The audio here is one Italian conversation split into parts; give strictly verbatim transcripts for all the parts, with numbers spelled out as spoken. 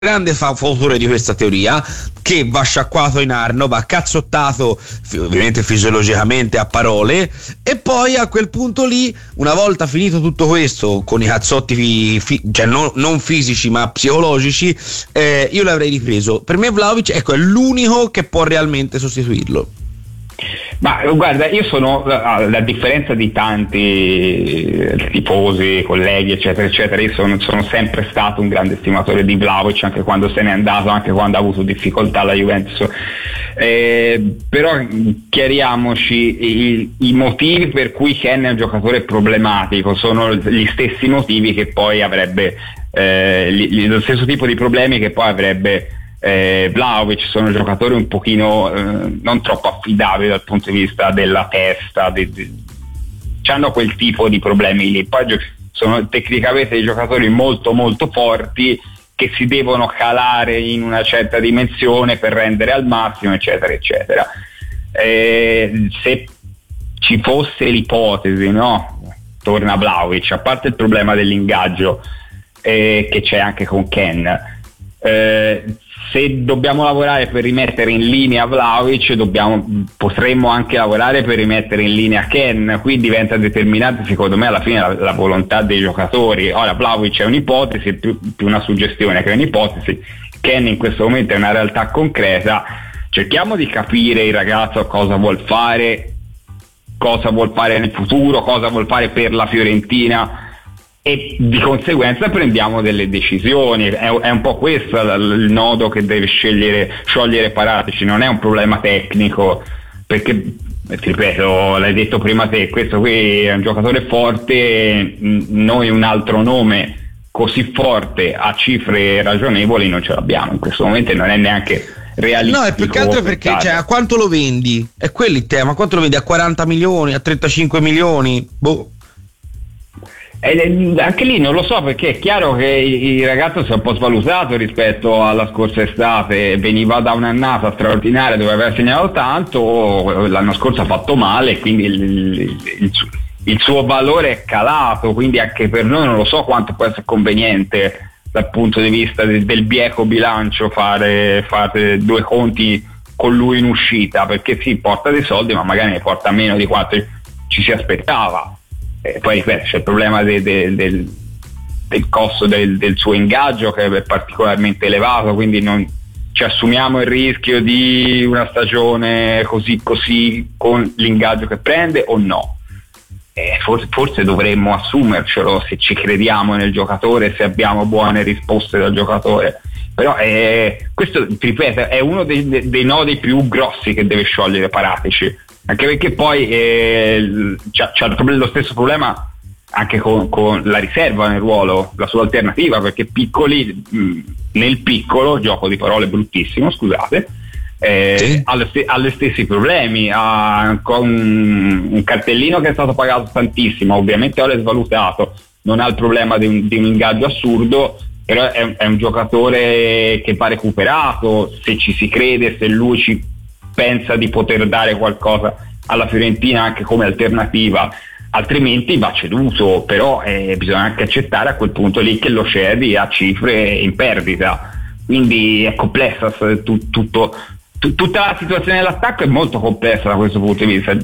grande fautore di questa teoria, che va sciacquato in arno, va cazzottato ovviamente fisiologicamente a parole, e poi a quel punto lì, una volta finito tutto questo con i cazzotti fi, fi, cioè no, non fisici ma psicologici, eh, io l'avrei ripreso. Per me Vlahovic, ecco, è l'unico che può realmente sostituirlo. Ma guarda, io sono, a differenza di tanti tifosi, colleghi eccetera eccetera, io sono, sono sempre stato un grande stimatore di Vlahovic, anche quando se n'è andato, anche quando ha avuto difficoltà alla Juventus, eh, però chiariamoci, i, i motivi per cui Ken è un giocatore problematico sono gli stessi motivi che poi avrebbe, eh, gli, lo stesso tipo di problemi che poi avrebbe Eh, Vlahovic. Sono giocatori un pochino eh, non troppo affidabili dal punto di vista della testa, di, di, hanno quel tipo di problemi lì. Poi sono tecnicamente dei giocatori molto molto forti che si devono calare in una certa dimensione per rendere al massimo eccetera eccetera. Eh, se ci fosse l'ipotesi, no, torna Vlahovic, a parte il problema dell'ingaggio eh, che c'è anche con Ken, eh, se dobbiamo lavorare per rimettere in linea Vlahovic, dobbiamo, potremmo anche lavorare per rimettere in linea Ken. Qui diventa determinante secondo me alla fine la, la volontà dei giocatori. Ora Vlahovic è un'ipotesi, più, più una suggestione che un'ipotesi. Ken in questo momento è una realtà concreta. Cerchiamo di capire il ragazzo cosa vuol fare, cosa vuol fare nel futuro, cosa vuol fare per la Fiorentina, e di conseguenza prendiamo delle decisioni. È, è un po' questo il nodo che deve scegliere, sciogliere Paratici. Non è un problema tecnico, perché ti ripeto, l'hai detto prima te, questo qui è un giocatore forte, noi un altro nome così forte a cifre ragionevoli non ce l'abbiamo in questo momento, e non è neanche realistico. No, è più che altro perché, cioè, a quanto lo vendi? È quello il tema, a quanto lo vendi? A quaranta milioni, a trentacinque milioni? Boh. E anche lì non lo so, perché è chiaro che il ragazzo si è un po' svalutato rispetto alla scorsa estate, veniva da un'annata straordinaria dove aveva segnato tanto, l'anno scorso ha fatto male, quindi il, il, il, il suo valore è calato, quindi anche per noi non lo so quanto può essere conveniente dal punto di vista del, del bieco bilancio fare, fare due conti con lui in uscita, perché sì, porta dei soldi ma magari ne porta meno di quanto ci si aspettava. Eh, poi ripeto, c'è il problema de, de, del, del costo del, del suo ingaggio, che è particolarmente elevato, quindi non ci assumiamo il rischio di una stagione così così con l'ingaggio che prende o no. Eh, forse, forse dovremmo assumercelo se ci crediamo nel giocatore, se abbiamo buone risposte dal giocatore. Però eh, questo, ti ripeto, è uno dei, dei nodi più grossi che deve sciogliere Paratici, anche perché poi eh, c'ha, c'ha lo stesso problema anche con, con la riserva nel ruolo, la sua alternativa, perché Piccoli mh, nel piccolo, gioco di parole bruttissimo, scusate, eh, sì. ha, le st- ha gli stessi problemi, ha un, un cartellino che è stato pagato tantissimo, ovviamente ora è svalutato, non ha il problema di un, di un ingaggio assurdo, però è, è un giocatore che va recuperato, se ci si crede, se lui ci pensa di poter dare qualcosa alla Fiorentina anche come alternativa, altrimenti va ceduto. Però eh, bisogna anche accettare a quel punto lì che lo cedi a cifre in perdita, quindi è complessa tu, tutto, tu, tutta la situazione dell'attacco è molto complessa da questo punto di vista.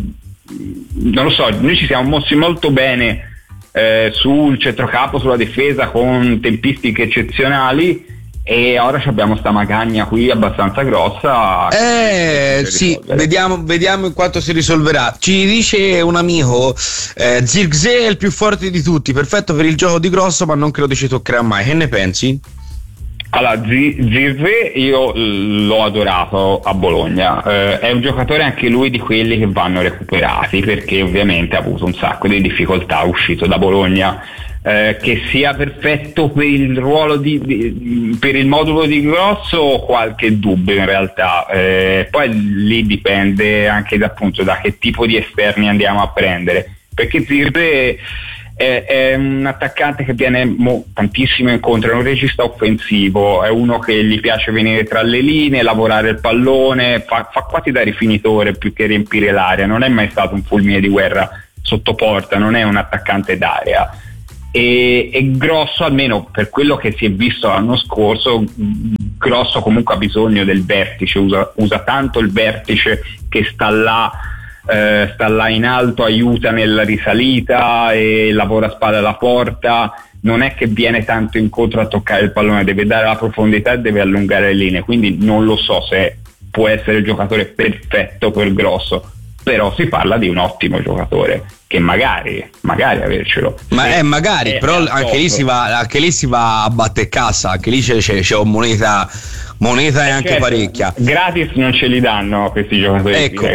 Non lo so, noi ci siamo mossi molto bene eh, sul centrocampo, sulla difesa, con tempistiche eccezionali, e ora abbiamo sta magagna qui abbastanza grossa. Eh sì, vediamo, vediamo in quanto si risolverà. Ci dice un amico, eh, Zirkzee è il più forte di tutti, perfetto per il gioco di grosso, ma non credo ci toccherà mai. Che ne pensi? Allora, Zirkzee io l'ho adorato a Bologna, eh, è un giocatore anche lui di quelli che vanno recuperati, perché ovviamente ha avuto un sacco di difficoltà uscito da Bologna. Eh, che sia perfetto per il ruolo di, di per il modulo di grosso, ho qualche dubbio in realtà, eh, poi lì dipende anche da, appunto, da che tipo di esterni andiamo a prendere, perché Zirkzee è, è un attaccante che viene mo, tantissimo incontro, è un regista offensivo, è uno che gli piace venire tra le linee, lavorare il pallone, fa, fa quasi da rifinitore più che riempire l'area, non è mai stato un fulmine di guerra sotto porta, non è un attaccante d'area. e, e Grosso, almeno per quello che si è visto l'anno scorso, Grosso comunque ha bisogno del vertice, usa, usa tanto il vertice che sta là, eh, sta là in alto, aiuta nella risalita e lavora a spalla alla porta, non è che viene tanto incontro a toccare il pallone, deve dare la profondità e deve allungare le linee, quindi non lo so se può essere il giocatore perfetto per Grosso, però si parla di un ottimo giocatore che magari magari avercelo, ma è magari è però anche lì si va anche lì si va a battere cassa, anche lì c'è, c'è, c'è un moneta moneta e anche certo, parecchia, gratis non ce li danno questi giocatori, ecco.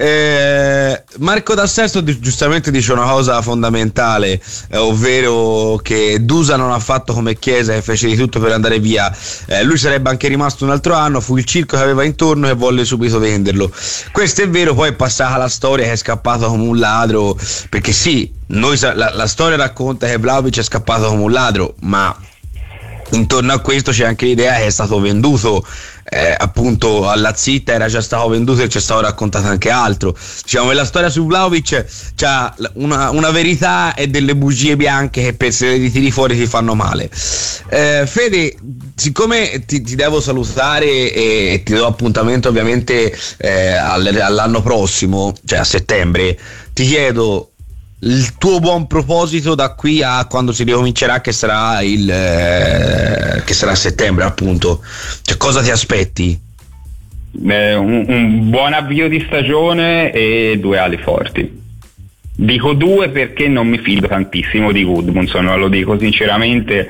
eh, Marco Dal Sesto giustamente dice una cosa fondamentale, eh, ovvero che Dusa non ha fatto come Chiesa e fece di tutto per andare via, eh, lui sarebbe anche rimasto un altro anno, fu il circo che aveva intorno e volle subito venderlo. Questo è vero, poi è passata la storia che è scappato come un ladro, perché sì, noi, la, la storia racconta che Vlahovic è scappato come un ladro, ma intorno a questo c'è anche l'idea che è stato venduto, eh, appunto alla Zitta era già stato venduto e c'è stato raccontato anche altro. Diciamo che la storia su Vlahovic c'ha una, una verità e delle bugie bianche che per se le tiri fuori ti fanno male. eh, Fede, siccome ti, ti devo salutare e, e ti do appuntamento ovviamente eh, all'anno prossimo, cioè a settembre, ti chiedo il tuo buon proposito da qui a quando si ricomincerà, che sarà il eh, che sarà a settembre appunto, cioè cosa ti aspetti? Eh, un, un buon avvio di stagione e due ali forti. Dico due perché non mi fido tantissimo di Gudmundsson, lo dico sinceramente.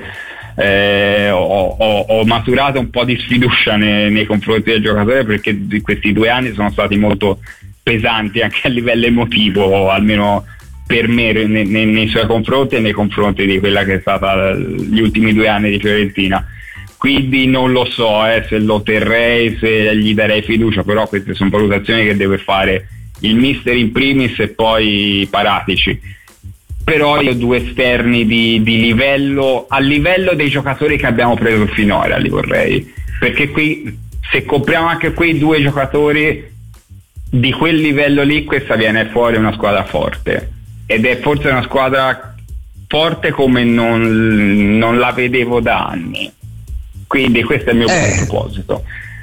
Eh, ho, ho, ho maturato un po' di sfiducia nei, nei confronti del giocatore, perché di questi due anni sono stati molto pesanti anche a livello emotivo, almeno per me nei, nei, nei suoi confronti e nei confronti di quella che è stata gli ultimi due anni di Fiorentina. Quindi non lo so eh, se lo terrei, se gli darei fiducia, però queste sono valutazioni che deve fare il mister in primis e poi Paratici. Però io due esterni di, di livello, a livello dei giocatori che abbiamo preso finora li vorrei, perché qui se compriamo anche quei due giocatori di quel livello lì, questa viene fuori una squadra forte, ed è forse una squadra forte come non, non la vedevo da anni. Quindi questo è il mio eh. buon proposito.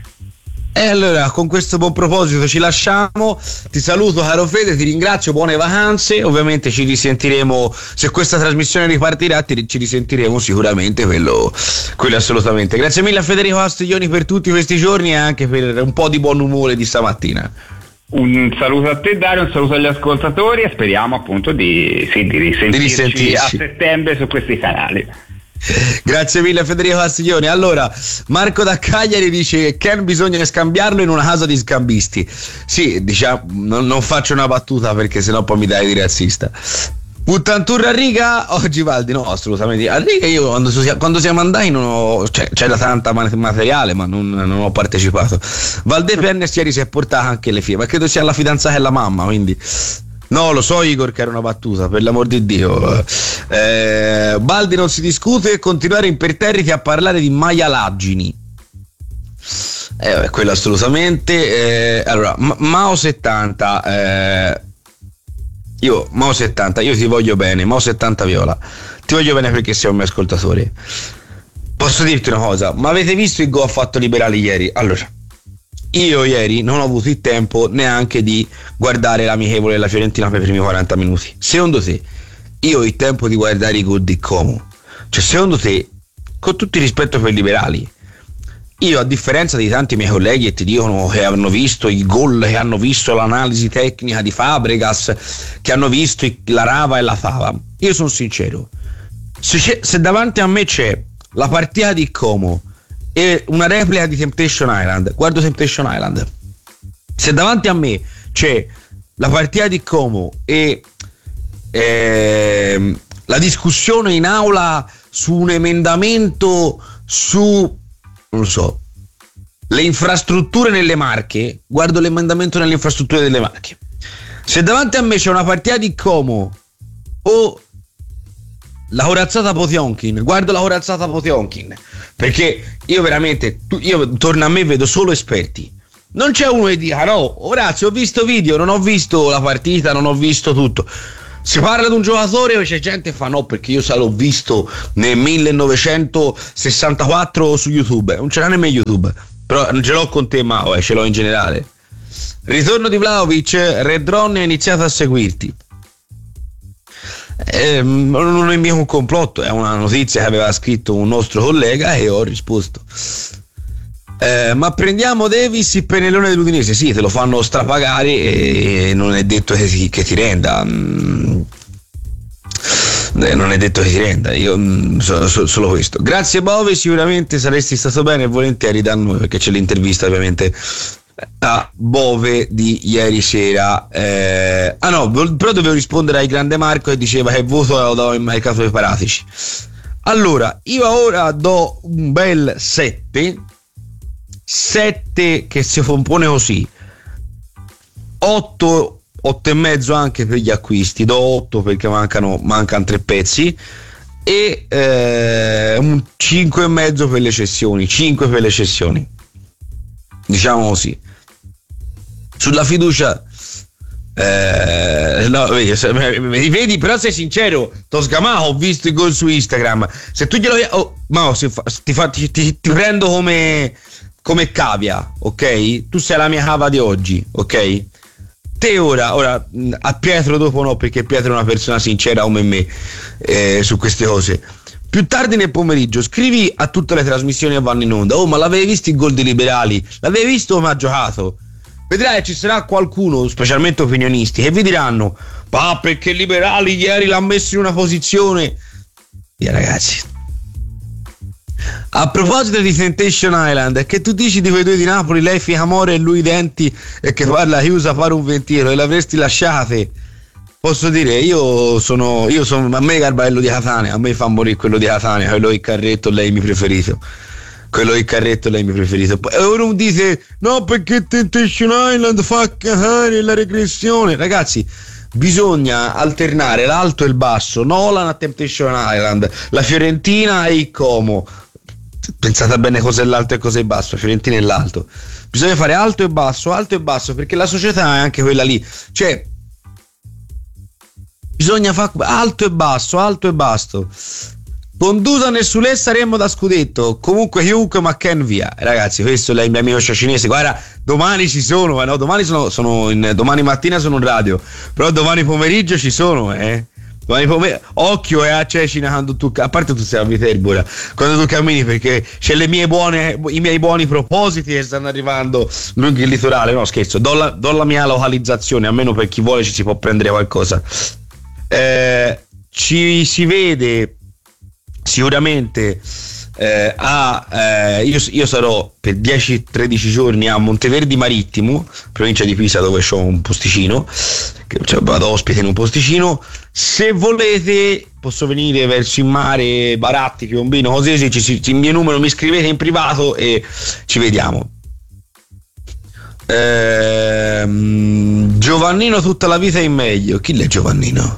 E allora con questo buon proposito ci lasciamo, ti saluto caro Fede, ti ringrazio, buone vacanze, ovviamente ci risentiremo, se questa trasmissione ripartirà ti, ci risentiremo sicuramente, quello, quello assolutamente. Grazie mille a Federico Castiglioni per tutti questi giorni e anche per un po' di buon umore di stamattina. Un saluto a te Dario, un saluto agli ascoltatori e speriamo appunto di, sì, di, risentirci, di risentirci a settembre su questi canali. Grazie mille a Federico Castiglioni. Allora Marco da Cagliari dice che Ken bisogna scambiarlo in una casa di scambisti. Sì, diciamo, non, non faccio una battuta perché sennò poi mi dai di razzista. Puttanturra a riga oggi Valdi? No, assolutamente. A riga io quando, quando siamo andati non ho, cioè, c'era tanta materiale ma non, non ho partecipato. Valde Pennes ieri si è portata anche le figlie, ma credo sia la fidanzata e la mamma, quindi no, lo so Igor che era una battuta, per l'amor di Dio. eh, Baldi non si discute, continuare imperterriti a parlare di maialaggini. Eh, quello assolutamente. eh, allora Ma- Mao settanta eh, io Mao settanta io ti voglio bene, Mao settanta Viola, ti voglio bene perché sei un mio ascoltatore. Posso dirti una cosa, ma avete visto il gol fatto Liberali ieri? Allora, io ieri non ho avuto il tempo neanche di guardare l'amichevole della Fiorentina per i primi quaranta minuti. Secondo te io ho il tempo di guardare i gol di Como? Cioè, secondo te, con tutto il rispetto per i Liberali, io a differenza di tanti miei colleghi che ti dicono che hanno visto i gol, che hanno visto l'analisi tecnica di Fabregas, che hanno visto la rava e la fava, io sono sincero, se, se davanti a me c'è la partita di Como e una replica di Temptation Island, guardo Temptation Island. Se davanti a me c'è la partita di Como e eh, la discussione in aula su un emendamento su, non lo so, le infrastrutture nelle Marche, guardo l'emendamento nelle infrastrutture delle Marche. Se davanti a me c'è una partita di Como o la corazzata Potionkin, guardo la corazzata Potionkin, perché io veramente, io torno a me vedo solo esperti. Non c'è uno che dica no, Orazio ho visto video, non ho visto la partita, non ho visto tutto. Si parla di un giocatore e c'è gente che fa no perché io se l'ho visto nel millenovecentosessantaquattro su YouTube. Non ce l'ha nemmeno YouTube, però non ce l'ho con te, ma oh, ce l'ho in generale. Ritorno di Vlahovic, Red Ronnie ha iniziato a seguirti. Eh, non è mio un complotto, è una notizia che aveva scritto un nostro collega e ho risposto. Eh, ma prendiamo Davis, il pennellone dell'Udinese. Sì, te lo fanno strapagare e non è detto che ti, che ti renda. Mm, non è detto che ti renda. Io mm, so, so, solo questo. Grazie Bove, sicuramente saresti stato bene e volentieri da noi, perché c'è l'intervista ovviamente a Bove di ieri sera. Eh, ah no, però dovevo rispondere ai grande Marco che diceva che voto lo do ai mercato dei Paratici. Allora, io ora do un bel sette. sette che si compone così: otto, otto e mezzo anche per gli acquisti, do otto perché mancano mancano tre pezzi e eh, un cinque e mezzo per le cessioni, cinque per le cessioni, diciamo così. Sulla fiducia eh, no, vedi, vedi, però sei sincero, t'ho sgamato, ho visto i gol su Instagram. Se tu glielo oh, ma oh, si fa, ti, fa, ti, ti, ti prendo come come cavia, ok? Tu sei la mia cava di oggi, ok? Te ora, ora a Pietro dopo no, perché Pietro è una persona sincera come me eh, su queste cose. Più tardi nel pomeriggio scrivi a tutte le trasmissioni che vanno in onda: oh, ma l'avevi visto il gol dei Liberali? L'avevi visto come ha giocato? Vedrai che ci sarà qualcuno, specialmente opinionisti, che vi diranno: ma perché Liberali ieri l'ha messo in una posizione. Via ragazzi. A proposito di Temptation Island, che tu dici di quei due di Napoli, lei Ficamore e lui Denti, e che parla chiusa fare un ventino e l'avresti lasciate? Posso dire, io sono io sono a me Garbaello di Catania, a me fa morire quello di Catania, quello di Carretto, lei mi preferito. Quello di Carretto lei mi preferito. E ora dite no perché Temptation Island fa cagare la regressione. Ragazzi, bisogna alternare l'alto e il basso. Nolan a Temptation Island, la Fiorentina e il Como. Pensate bene cos'è l'alto e cos'è il basso. Fiorentina e l'alto. Bisogna fare alto e basso, alto e basso, perché la società è anche quella lì. Cioè, bisogna fare alto e basso, alto e basso. Con Dusan e Sule saremmo da scudetto. Comunque chiunque McCann via. Ragazzi, questo è il mio amico cinese. Guarda, domani ci sono, no? Domani sono, sono in, domani mattina sono in radio. Però domani pomeriggio ci sono, eh. Domani pomeriggio, occhio e eh, a Cecina quando tu, a parte tu sei a Viterbora, quando tu cammini, perché c'è le mie buone, i miei buoni propositi che stanno arrivando lungo il litorale. No, scherzo, do la, do la mia localizzazione, almeno per chi vuole ci si può prendere qualcosa. Eh, ci si vede sicuramente eh, a eh, io, io sarò per dieci tredici giorni a Monteverdi Marittimo, provincia di Pisa, dove ho un posticino, che, cioè, vado ospite in un posticino. Se volete posso venire verso il mare, Baratti, Piombino, così, ci, ci, il mio numero, mi scrivete in privato e ci vediamo. ehm, Giovannino tutta la vita in meglio. Chi è Giovannino?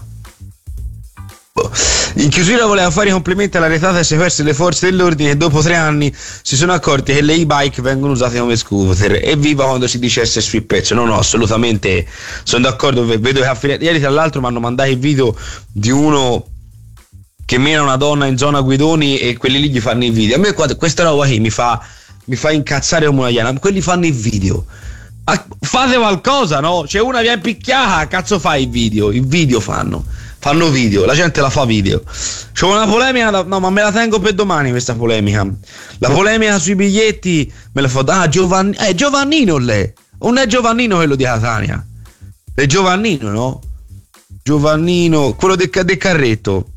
In chiusura voleva fare i complimenti alla retata e si perse le forze dell'ordine e dopo tre anni si sono accorti che le e-bike vengono usate come scooter. Evviva quando si dicesse sui pezzi. No, no, assolutamente sono d'accordo. Vedo che a fine... ieri tra l'altro mi hanno mandato il video di uno che mena una donna in zona Guidoni e quelli lì gli fanno il video. A me questa roba qui mi fa mi fa incazzare come una iena. Quelli fanno il video. Fate qualcosa, no? C'è una viene picchiata, cazzo fai il video? Il video fanno. Fanno video, la gente la fa video. C'è una polemica, da, no, ma me la tengo per domani questa polemica. La polemica sui biglietti me la fa. Ah, Giovanni, è eh, Giovannino lei. Non è Giovannino quello di Catania. È Giovannino, no? Giovannino, quello del, del Carretto.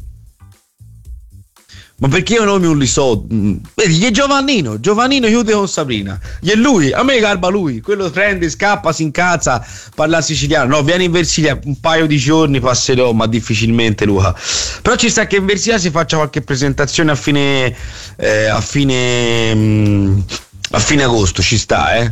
Ma perché io nomi non li so? Vedi, gli è Giovannino, Giovannino chiude con Sabrina. Gli è lui, a me garba lui. Quello prende, scappa, si incazza, parla siciliano. No, vieni in Versilia un paio di giorni, passerò, ma difficilmente, Luca. Però ci sta che in Versilia si faccia qualche presentazione a fine eh, a fine mh, a fine agosto, ci sta, eh.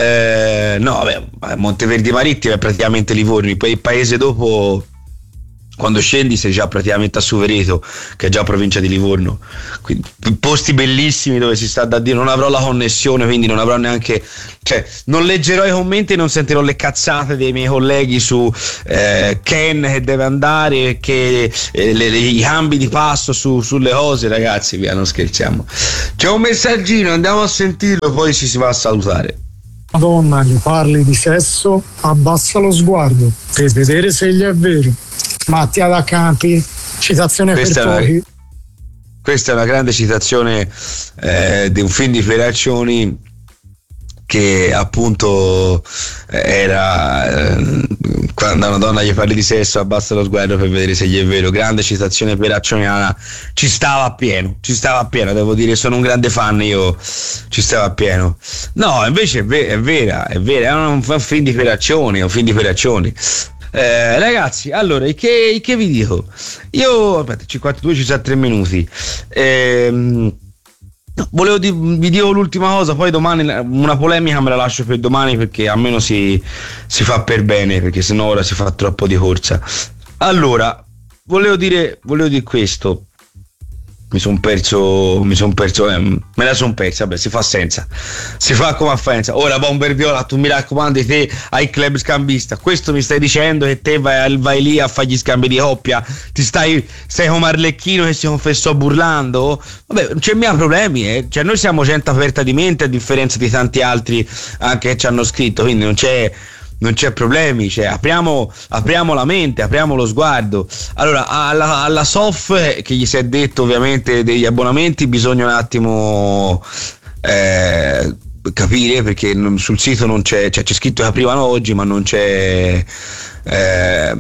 Eh, no, vabbè, Monteverdi Marittimo è praticamente Livorno, poi il paese dopo quando scendi sei già praticamente a Suvereto, che è già provincia di Livorno, quindi posti bellissimi dove si sta da Dio. Non avrò la connessione, quindi non avrò neanche, cioè non leggerò i commenti e non sentirò le cazzate dei miei colleghi su eh, Ken che deve andare, che eh, le, le, i cambi di passo su, sulle cose. Ragazzi, via, non scherziamo. C'è un messaggino, andiamo a sentirlo, poi ci si va a salutare. Madonna, gli parli di sesso, abbassa lo sguardo per vedere se gli è vero. Mattia da Campi, citazione questa per pochi. Una, questa è una grande citazione eh, di un film di Ferraccioni che appunto era eh, quando una donna gli parli di sesso abbassa lo sguardo per vedere se gli è vero. Grande citazione ferraccioniana, ci stava a pieno, ci stava a pieno, devo dire, sono un grande fan io, ci stava a pieno. No, invece è, ver- è vera, è vera, è un, un film di Ferraccioni, è un film di Ferraccioni. Eh, ragazzi, allora che, che vi dico? Io aspetta, cinquantadue ci sono tre minuti. Ehm, volevo di, vi dico l'ultima cosa, poi domani una polemica me la lascio per domani, perché almeno si, si fa per bene, perché sennò ora si fa troppo di corsa. Allora, volevo dire, volevo dire questo. Mi sono perso, mi sono perso, eh, me la sono persa, vabbè, si fa senza, si fa come a Faenza. Ora Bomber Viola, tu mi raccomandi, te hai club scambista, questo mi stai dicendo che te vai, vai lì a fare gli scambi di coppia, ti stai, stai come Arlecchino che si confessò burlando? Vabbè, non c'è mica problemi, eh. Cioè noi siamo gente aperta di mente, a differenza di tanti altri anche che ci hanno scritto, quindi non c'è... non c'è problemi, cioè apriamo, apriamo la mente, apriamo lo sguardo. Allora, alla, alla S O F che gli si è detto ovviamente degli abbonamenti bisogna un attimo eh, capire, perché non, sul sito non c'è, cioè c'è scritto che aprivano oggi ma non c'è eh,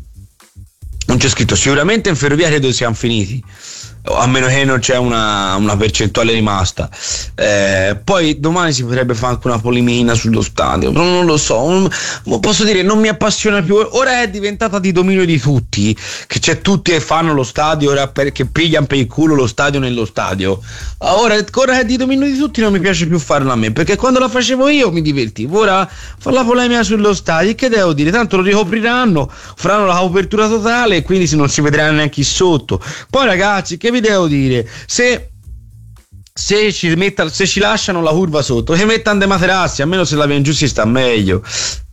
non c'è scritto. Sicuramente in ferrovia credo siamo finiti, a meno che non c'è una, una percentuale rimasta. Eh, poi domani si potrebbe fare anche una polemina sullo stadio, però non lo so, non, posso dire, non mi appassiona più. Ora è diventata di dominio di tutti, che c'è tutti che fanno lo stadio, ora perché pigliano per il culo lo stadio nello stadio. Ora, ora è di dominio di tutti, non mi piace più farlo a me, perché quando la facevo io mi divertivo. Ora fa la polemica sullo stadio, che devo dire, tanto lo ricopriranno, faranno la copertura totale e quindi non si vedrà neanche sotto. Poi ragazzi, che vi devo dire, se se ci, metta, se ci lasciano la curva sotto, che mettano dei materassi, almeno se la viene giù si sta meglio.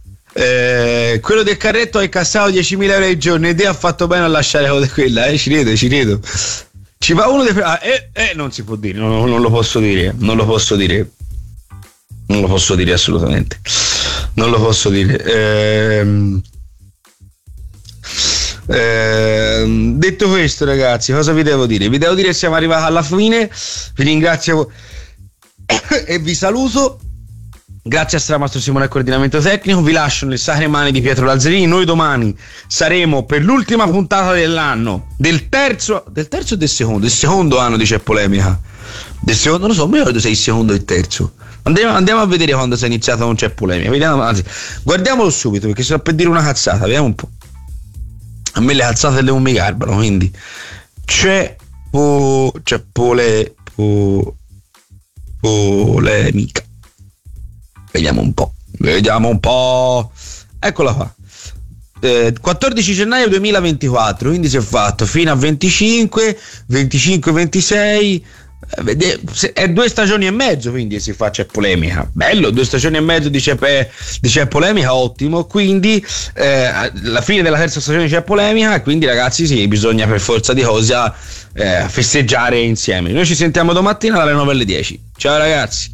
Eh, quello del carretto ha incassato diecimila euro al giorno ed ha fatto bene a lasciare quella, eh, ci credo, ci credo. Ci va uno dei ah, eh, eh, non si può dire, non, non lo posso dire, non lo posso dire, non lo posso dire assolutamente, non lo posso dire. Ehm Eh, detto questo, ragazzi, cosa vi devo dire? Vi devo dire che siamo arrivati alla fine. Vi ringrazio e vi saluto. Grazie a Stramastro Simone al coordinamento tecnico. Vi lascio nelle sacre mani di Pietro Lazzarini. Noi domani saremo per l'ultima puntata dell'anno, del terzo del terzo o del secondo? Del secondo anno di C'è Polemica. Del secondo, non so, mi ricordo se è il secondo o il terzo. Andiamo, andiamo a vedere quando si è iniziato Non C'è Polemica. Vediamo, anzi, guardiamolo subito, perché sto per dire una cazzata. Vediamo un po'. A me le alzate non mi garbano, quindi c'è po, c'è pole, po, polemica. Vediamo un po', vediamo un po'. Eccola qua. Eh, quattordici gennaio duemilaventiquattro, quindi si è fatto fino a venticinque, venticinque, ventisei. È due stagioni e mezzo, quindi si fa C'è Polemica, bello, due stagioni e mezzo di C'è, di C'è Polemica, ottimo. Quindi eh, la fine della terza stagione di C'è Polemica, quindi ragazzi sì, bisogna per forza di cosa eh, festeggiare insieme. Noi ci sentiamo domattina dalle nove alle dieci. Ciao ragazzi.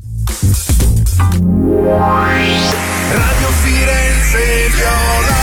Radio Firenze Viola.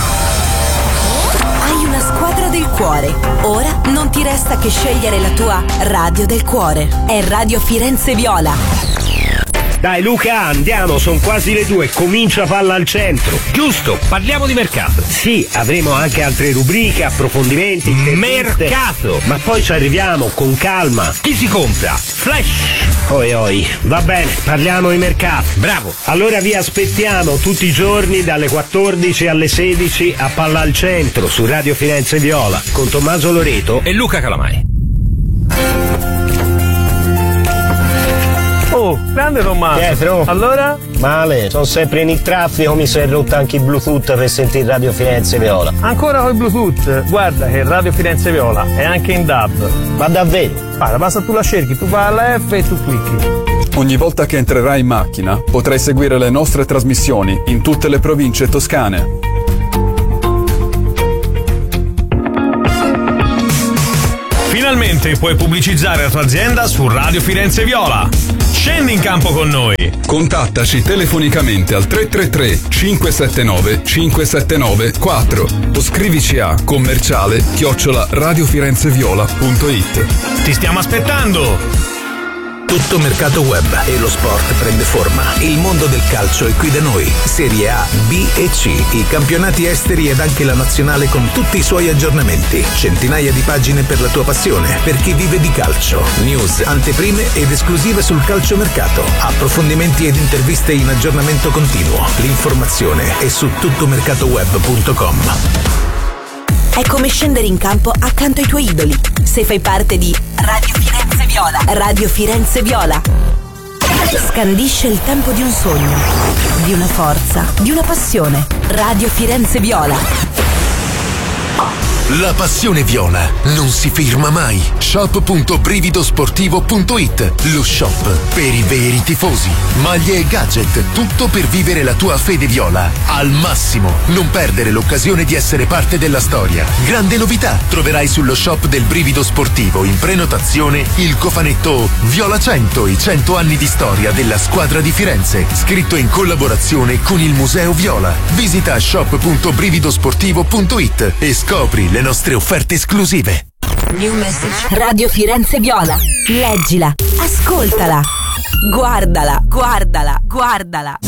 Hai una squadra del cuore. Ora non ti resta che scegliere la tua radio del cuore. È Radio Firenze Viola. Dai Luca, andiamo, sono quasi le due, comincia Palla al Centro. Giusto, parliamo di mercato. Sì, avremo anche altre rubriche, approfondimenti. Mercato! Ma poi ci arriviamo con calma. Chi si compra? Flash! Oi oi, va bene, parliamo di mercato. Bravo! Allora vi aspettiamo tutti i giorni dalle quattordici alle sedici a Palla al Centro su Radio Firenze Viola con Tommaso Loreto e Luca Calamai. Oh, grande Tommaso. Pietro. Allora? Male, sono sempre in il traffico, mi si è rotto anche il Bluetooth per sentire Radio Firenze Viola. Ancora con il Bluetooth? Guarda che Radio Firenze Viola è anche in D A B. Ma davvero? Guarda, basta tu la cerchi, tu fai la F e tu clicchi. Ogni volta che entrerai in macchina potrai seguire le nostre trasmissioni in tutte le province toscane. Finalmente puoi pubblicizzare la tua azienda su Radio Firenze Viola. Scendi in campo con noi. Contattaci telefonicamente al tre tre tre cinque sette nove cinque sette nove quattro o scrivici a commerciale chiocciola radiofirenzeviola punto it. Ti stiamo aspettando. Tutto mercato web e lo sport prende forma. Il mondo del calcio è qui da noi. Serie A, B e C, i campionati esteri ed anche la nazionale con tutti i suoi aggiornamenti. Centinaia di pagine per la tua passione, per chi vive di calcio. News, anteprime ed esclusive sul calciomercato. Approfondimenti ed interviste in aggiornamento continuo. L'informazione è su tuttomercatoweb punto com. È come scendere in campo accanto ai tuoi idoli. Se fai parte di Radio Firenze Viola. Radio Firenze Viola scandisce il tempo di un sogno, di una forza, di una passione. Radio Firenze Viola. La passione viola non si ferma mai. shop punto brividosportivo punto it, lo shop per i veri tifosi. Maglie e gadget, tutto per vivere la tua fede viola al massimo. Non perdere l'occasione di essere parte della storia. Grande novità, troverai sullo shop del Brivido Sportivo in prenotazione il cofanetto Viola cento, i cento anni di storia della squadra di Firenze, scritto in collaborazione con il Museo Viola. Visita shop punto brividosportivo punto it e scopri le nostre offerte esclusive. New message. Radio Firenze Viola. Leggila, ascoltala, guardala, guardala, guardala.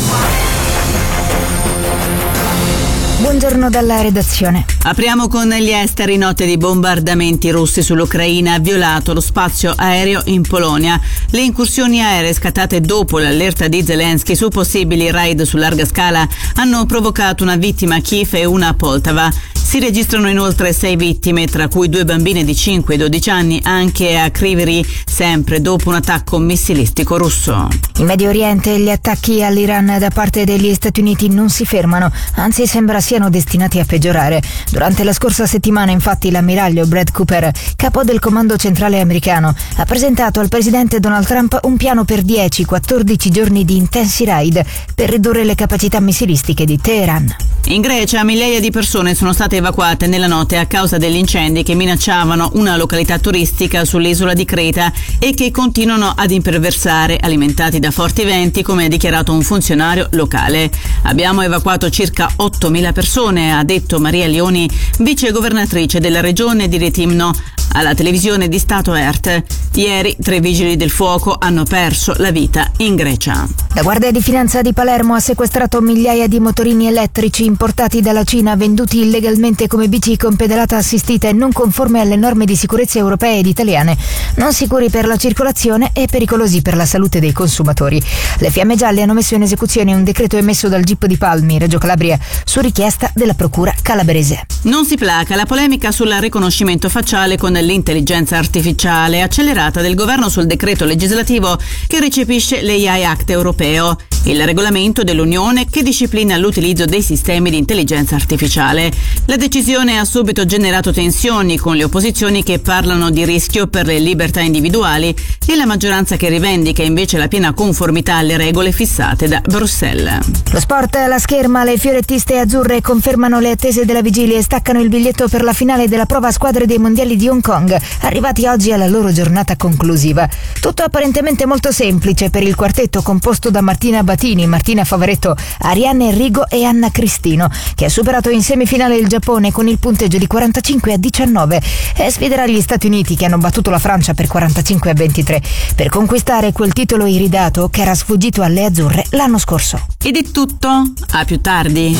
Buongiorno dalla redazione. Apriamo con gli esteri. Notte di bombardamenti russi sull'Ucraina ha violato lo spazio aereo in Polonia. Le incursioni aeree scattate dopo l'allerta di Zelensky su possibili raid su larga scala hanno provocato una vittima a Kiev e una a Poltava. Si registrano inoltre sei vittime, tra cui due bambine di cinque e dodici anni, anche a Kryvyi, sempre dopo un attacco missilistico russo. In Medio Oriente gli attacchi all'Iran da parte degli Stati Uniti non si fermano, anzi sembra siano destinati a peggiorare. Durante la scorsa settimana, infatti, l'ammiraglio Brad Cooper, capo del comando centrale americano, ha presentato al presidente Donald Trump un piano per dieci quattordici giorni di intensi raid per ridurre le capacità missilistiche di Teheran. In Grecia migliaia di persone sono state evacuate nella notte a causa degli incendi che minacciavano una località turistica sull'isola di Creta e che continuano ad imperversare, alimentati da forti venti, come ha dichiarato un funzionario locale. Abbiamo evacuato circa ottomila persone, ha detto Maria Leoni, vice governatrice della regione di Retimno, alla televisione di Stato E R T. Ieri tre vigili del fuoco hanno perso la vita in Grecia. La Guardia di Finanza di Palermo ha sequestrato migliaia di motorini elettrici importati dalla Cina, venduti illegalmente come bici con pedalata assistita e non conforme alle norme di sicurezza europee ed italiane, non sicuri per la circolazione e pericolosi per la salute dei consumatori. Le Fiamme Gialle hanno messo in esecuzione un decreto emesso dal G I P di Palmi, Reggio Calabria, su richiesta della procura calabrese. Non si placa la polemica sul riconoscimento facciale con l'intelligenza artificiale accelerata del governo sul decreto legislativo che recepisce l'A I Act europeo, il regolamento dell'Unione che disciplina l'utilizzo dei sistemi di intelligenza artificiale. La decisione ha subito generato tensioni, con le opposizioni che parlano di rischio per le libertà individuali e la maggioranza che rivendica invece la piena conformità alle regole fissate da Bruxelles. Lo sport alla scherma, le fiorettiste azzurre confermano le attese della vigilia e staccano il biglietto per la finale della prova a squadre dei mondiali di Hong Kong, arrivati oggi alla loro giornata conclusiva. Tutto apparentemente molto semplice per il quartetto composto da Martina Batini, Martina Favaretto, Arianna Enrigo e Anna Cristino, che ha superato in semifinale il Giappone con il punteggio di quarantacinque a diciannove e sfiderà gli Stati Uniti, che hanno battuto la Francia per quarantacinque a ventitré, per conquistare quel titolo iridato che era sfuggito alle azzurre l'anno scorso. Ed è tutto, a più tardi.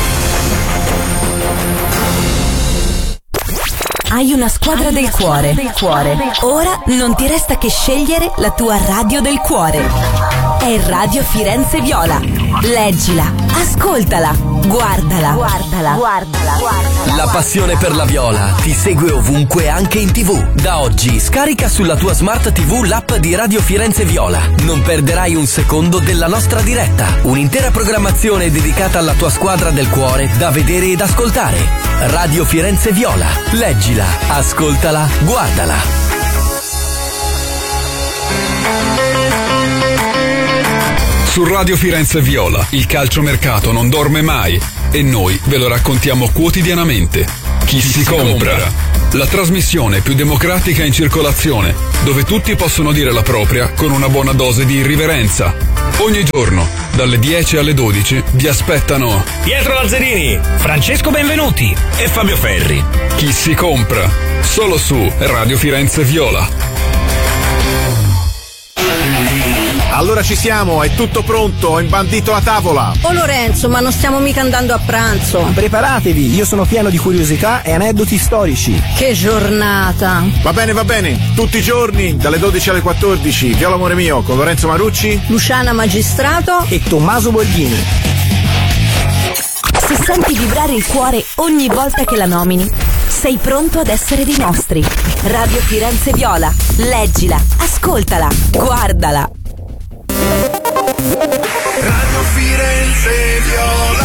Hai una squadra del cuore. del cuore. Ora non ti resta che scegliere la tua radio del cuore. È Radio Firenze Viola. Leggila, ascoltala, guardala, guardala, guardala, guardala. La passione per la viola ti segue ovunque, anche in tivù. Da oggi scarica sulla tua smart tivù l'app di Radio Firenze Viola. Non perderai un secondo della nostra diretta. Un'intera programmazione dedicata alla tua squadra del cuore da vedere ed ascoltare. Radio Firenze Viola. Leggila, ascoltala, guardala. Su Radio Firenze Viola il calciomercato non dorme mai e noi ve lo raccontiamo quotidianamente. Chi, Chi si, si compra? compra? La trasmissione più democratica in circolazione, dove tutti possono dire la propria con una buona dose di irriverenza. Ogni giorno, dalle dieci alle dodici, vi aspettano Pietro Lazzarini, Francesco Benvenuti e Fabio Ferri. Chi si compra? Solo su Radio Firenze Viola. Allora ci siamo, è tutto pronto, ho imbandito la tavola. Oh Lorenzo, ma non stiamo mica andando a pranzo. Preparatevi, io sono pieno di curiosità e aneddoti storici. Che giornata. Va bene, va bene, tutti i giorni, dalle dodici alle quattordici, Viola Amore Mio, con Lorenzo Marucci, Luciana Magistrato e Tommaso Borghini. Se senti vibrare il cuore ogni volta che la nomini, sei pronto ad essere dei nostri. Radio Firenze Viola, leggila, ascoltala, guardala. Radio Firenze Viola.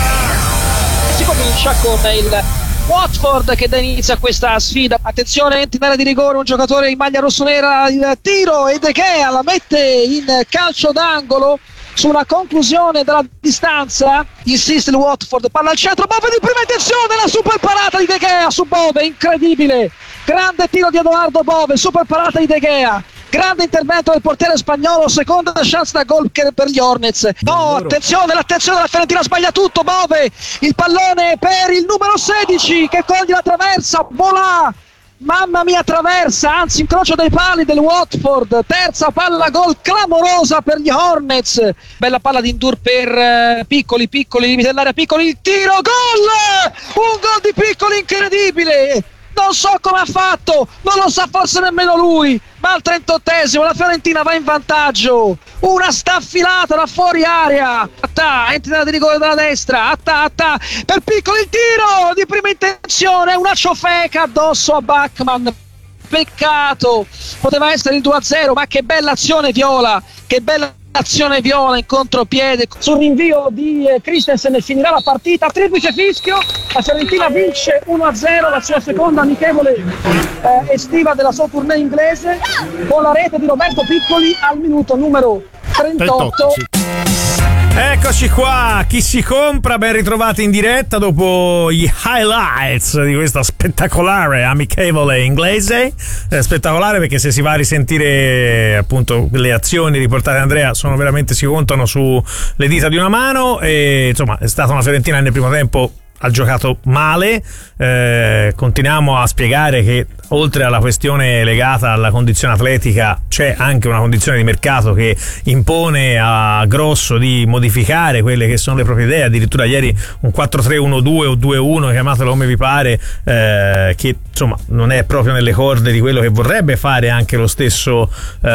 Si comincia con il Watford che dà inizio a questa sfida. Attenzione, entra in area di rigore un giocatore in maglia rossonera, il tiro e De Gea la mette in calcio d'angolo sulla conclusione della distanza. Insiste il Watford, palla al centro, Bove di prima intenzione, la super parata di De Gea su Bove, incredibile, grande tiro di Edoardo Bove, super parata di De Gea. Grande intervento del portiere spagnolo, seconda chance da gol per gli Hornets. No, attenzione, l'attenzione della Fiorentina, sbaglia tutto Bove, il pallone per il numero sedici che coglie la traversa, volà, mamma mia traversa, anzi incrocio dei pali del Watford, terza palla gol clamorosa per gli Hornets, bella palla di Ndur per eh, Piccoli, Piccoli, limite dell'area Piccoli, il tiro, gol, un gol di Piccoli incredibile. Non so come ha fatto, non lo sa forse nemmeno lui, ma al trentottesimo la Fiorentina va in vantaggio, una staffilata da fuori area, Attà, entra di rigore dalla destra, Attà, Attà, per Piccoli il tiro di prima intenzione, una ciofeca addosso a Bachmann, peccato, poteva essere il due a zero, ma che bella azione Viola, che bella azione Viola in contropiede sul rinvio di eh, Christensen finirà la partita, triplice fischio, la Fiorentina vince uno a zero la sua seconda amichevole eh, estiva della sua tournée inglese con la rete di Roberto Piccoli al minuto numero trentotto. trentotto sì. Eccoci qua, chi si compra, ben ritrovati in diretta dopo gli highlights di questa spettacolare amichevole inglese, eh, spettacolare perché se si va a risentire appunto le azioni riportate da Andrea sono veramente, si contano su le dita di una mano e insomma è stata una Fiorentina nel primo tempo ha giocato male, eh, continuiamo a spiegare che oltre alla questione legata alla condizione atletica c'è anche una condizione di mercato che impone a Grosso di modificare quelle che sono le proprie idee, addirittura ieri un quattro tre uno due o due uno, chiamatelo come vi pare, eh, che insomma non è proprio nelle corde di quello che vorrebbe fare anche lo stesso eh,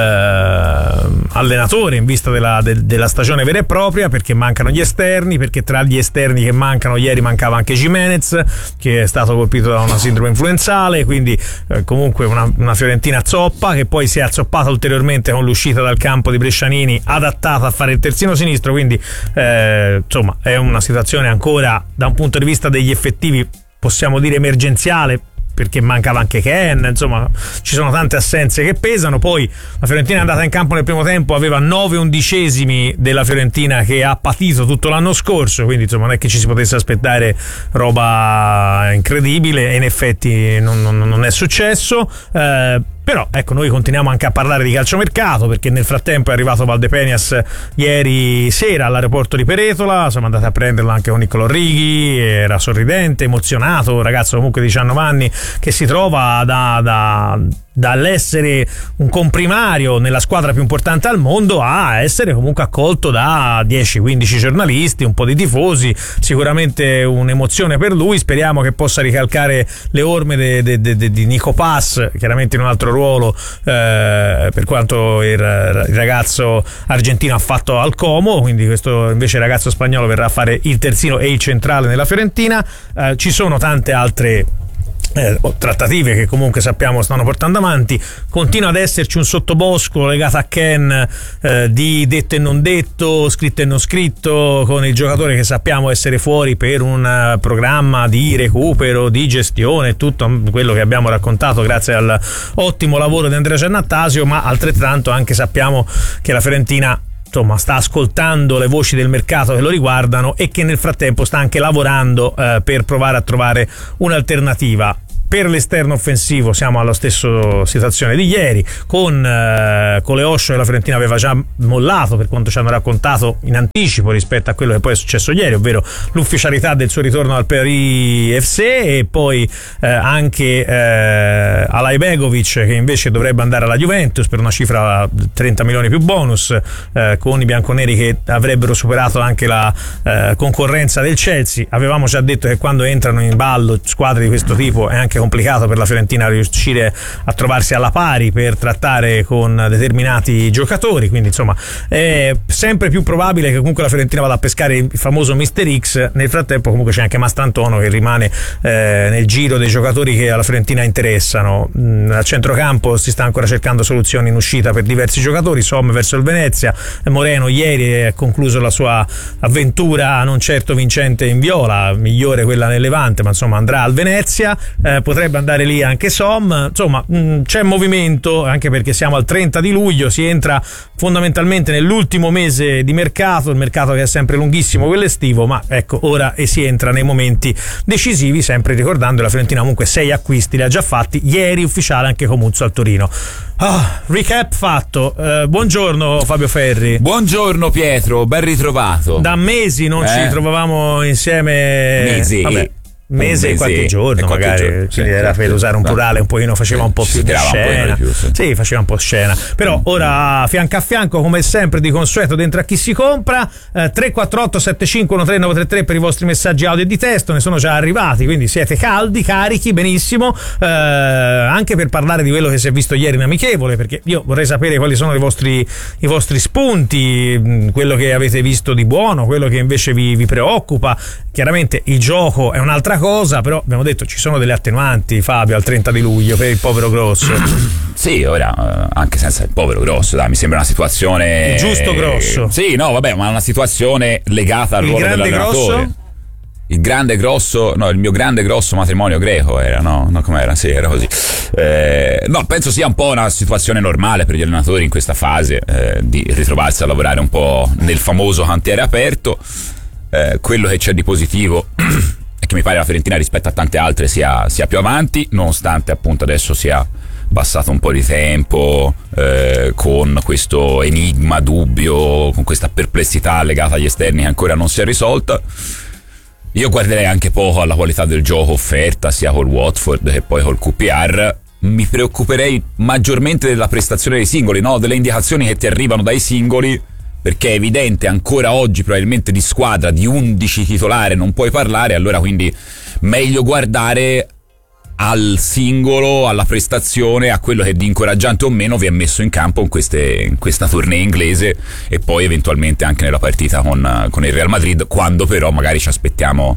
allenatore in vista della, de, della stagione vera e propria, perché mancano gli esterni, perché tra gli esterni che mancano ieri mancava anche Gimenez che è stato colpito da una sindrome influenzale, quindi eh, comunque una, una Fiorentina zoppa che poi si è azzoppata ulteriormente con l'uscita dal campo di Brescianini adattata a fare il terzino sinistro, quindi eh, insomma è una situazione ancora da un punto di vista degli effettivi possiamo dire emergenziale, perché mancava anche Ken, insomma ci sono tante assenze che pesano. Poi la Fiorentina è andata in campo nel primo tempo, aveva nove undicesimi della Fiorentina che ha patito tutto l'anno scorso, quindi insomma non è che ci si potesse aspettare roba incredibile e in effetti non, non, non è successo. eh, Però ecco, noi continuiamo anche a parlare di calciomercato perché nel frattempo è arrivato Valdepenias ieri sera all'aeroporto di Peretola, siamo andati a prenderlo anche con Niccolò Righi, era sorridente, emozionato, un ragazzo comunque di diciannove anni che si trova da, da dall'essere un comprimario nella squadra più importante al mondo a essere comunque accolto da dieci quindici giornalisti, un po' di tifosi, sicuramente un'emozione per lui. Speriamo che possa ricalcare le orme de, de, de, de, di Nico Pass, chiaramente in un altro ruolo eh, per quanto il, il ragazzo argentino ha fatto al Como, quindi questo invece il ragazzo spagnolo verrà a fare il terzino e il centrale nella Fiorentina. Eh, ci sono tante altre Eh, trattative che comunque sappiamo stanno portando avanti. Continua ad esserci un sottobosco legato a Ken eh, di detto e non detto, scritto e non scritto, con il giocatore che sappiamo essere fuori per un uh, programma di recupero, di gestione, tutto quello che abbiamo raccontato grazie al ottimo lavoro di Andrea Giannattasio, ma altrettanto anche sappiamo che la Fiorentina insomma sta ascoltando le voci del mercato che lo riguardano e che nel frattempo sta anche lavorando eh, per provare a trovare un'alternativa. Per l'esterno offensivo siamo alla stessa situazione di ieri, con eh, Coleoscio che la Fiorentina aveva già mollato per quanto ci hanno raccontato in anticipo rispetto a quello che poi è successo ieri, ovvero l'ufficialità del suo ritorno al Paris F C, e poi eh, anche eh, Alajbegovic che invece dovrebbe andare alla Juventus per una cifra trenta milioni più bonus, eh, con i bianconeri che avrebbero superato anche la eh, concorrenza del Chelsea. Avevamo già detto che quando entrano in ballo squadre di questo tipo è anche complicato per la Fiorentina riuscire a trovarsi alla pari per trattare con determinati giocatori, quindi insomma è sempre più probabile che comunque la Fiorentina vada a pescare il famoso mister X. Nel frattempo comunque c'è anche Mastrantono che rimane eh, nel giro dei giocatori che alla Fiorentina interessano. Mm, a centrocampo si sta ancora cercando soluzioni in uscita per diversi giocatori. Somme verso il Venezia, Moreno ieri ha concluso la sua avventura non certo vincente in viola, migliore quella nel Levante, ma insomma andrà al Venezia. eh, potrebbe andare lì anche Som, insomma mh, c'è movimento, anche perché siamo al trenta di luglio, si entra fondamentalmente nell'ultimo mese di mercato, il mercato che è sempre lunghissimo, quello estivo, ma ecco ora e si entra nei momenti decisivi, sempre ricordando la Fiorentina comunque sei acquisti li ha già fatti, ieri ufficiale anche Comuzzo al Torino. Oh, recap fatto. Uh, buongiorno Fabio Ferri. Buongiorno Pietro, ben ritrovato. Da mesi non eh? ci trovavamo insieme. Mesi. Vabbè. Mese e qualche giorno, qualche magari giorno, sì, era per usare un plurale un pochino, faceva un po' più di scena, più, sì. sì, faceva un po' scena. Però ora fianco a fianco, come sempre di consueto, dentro a chi si compra, eh, tre quattro otto sette cinque uno tre nove tre tre per i vostri messaggi audio e di testo, ne sono già arrivati, quindi siete caldi, carichi, benissimo, eh, anche per parlare di quello che si è visto ieri in amichevole, perché io vorrei sapere quali sono i vostri, i vostri spunti, quello che avete visto di buono, quello che invece vi, vi preoccupa. Chiaramente il gioco è un'altra cosa, però abbiamo detto ci sono delle attenuanti, Fabio, al trenta di luglio per il povero Grosso. Sì, ora anche senza il povero Grosso, dai, mi sembra una situazione il giusto Grosso. Sì, no, vabbè, ma una situazione legata al il ruolo dell'allenatore. Grosso? Il grande grosso, no, il mio grande grosso matrimonio greco era, no? No, com'era? Sì, era così. Eh, no, penso sia un po' una situazione normale per gli allenatori in questa fase, eh, di ritrovarsi a lavorare un po' nel famoso cantiere aperto. Eh, quello che c'è di positivo è che mi pare la Fiorentina rispetto a tante altre sia, sia più avanti, nonostante appunto adesso sia passato un po' di tempo, eh, con questo enigma, dubbio, con questa perplessità legata agli esterni che ancora non si è risolta. Io guarderei anche poco alla qualità del gioco offerta sia col Watford che poi col Q P R. Mi preoccuperei maggiormente della prestazione dei singoli, no? Delle indicazioni che ti arrivano dai singoli, perché è evidente ancora oggi probabilmente di squadra di undici titolare non puoi parlare, allora quindi meglio guardare al singolo, alla prestazione, a quello che di incoraggiante o meno vi è messo in campo in, queste, in questa tournée inglese, e poi eventualmente anche nella partita con, con il Real Madrid, quando però magari ci aspettiamo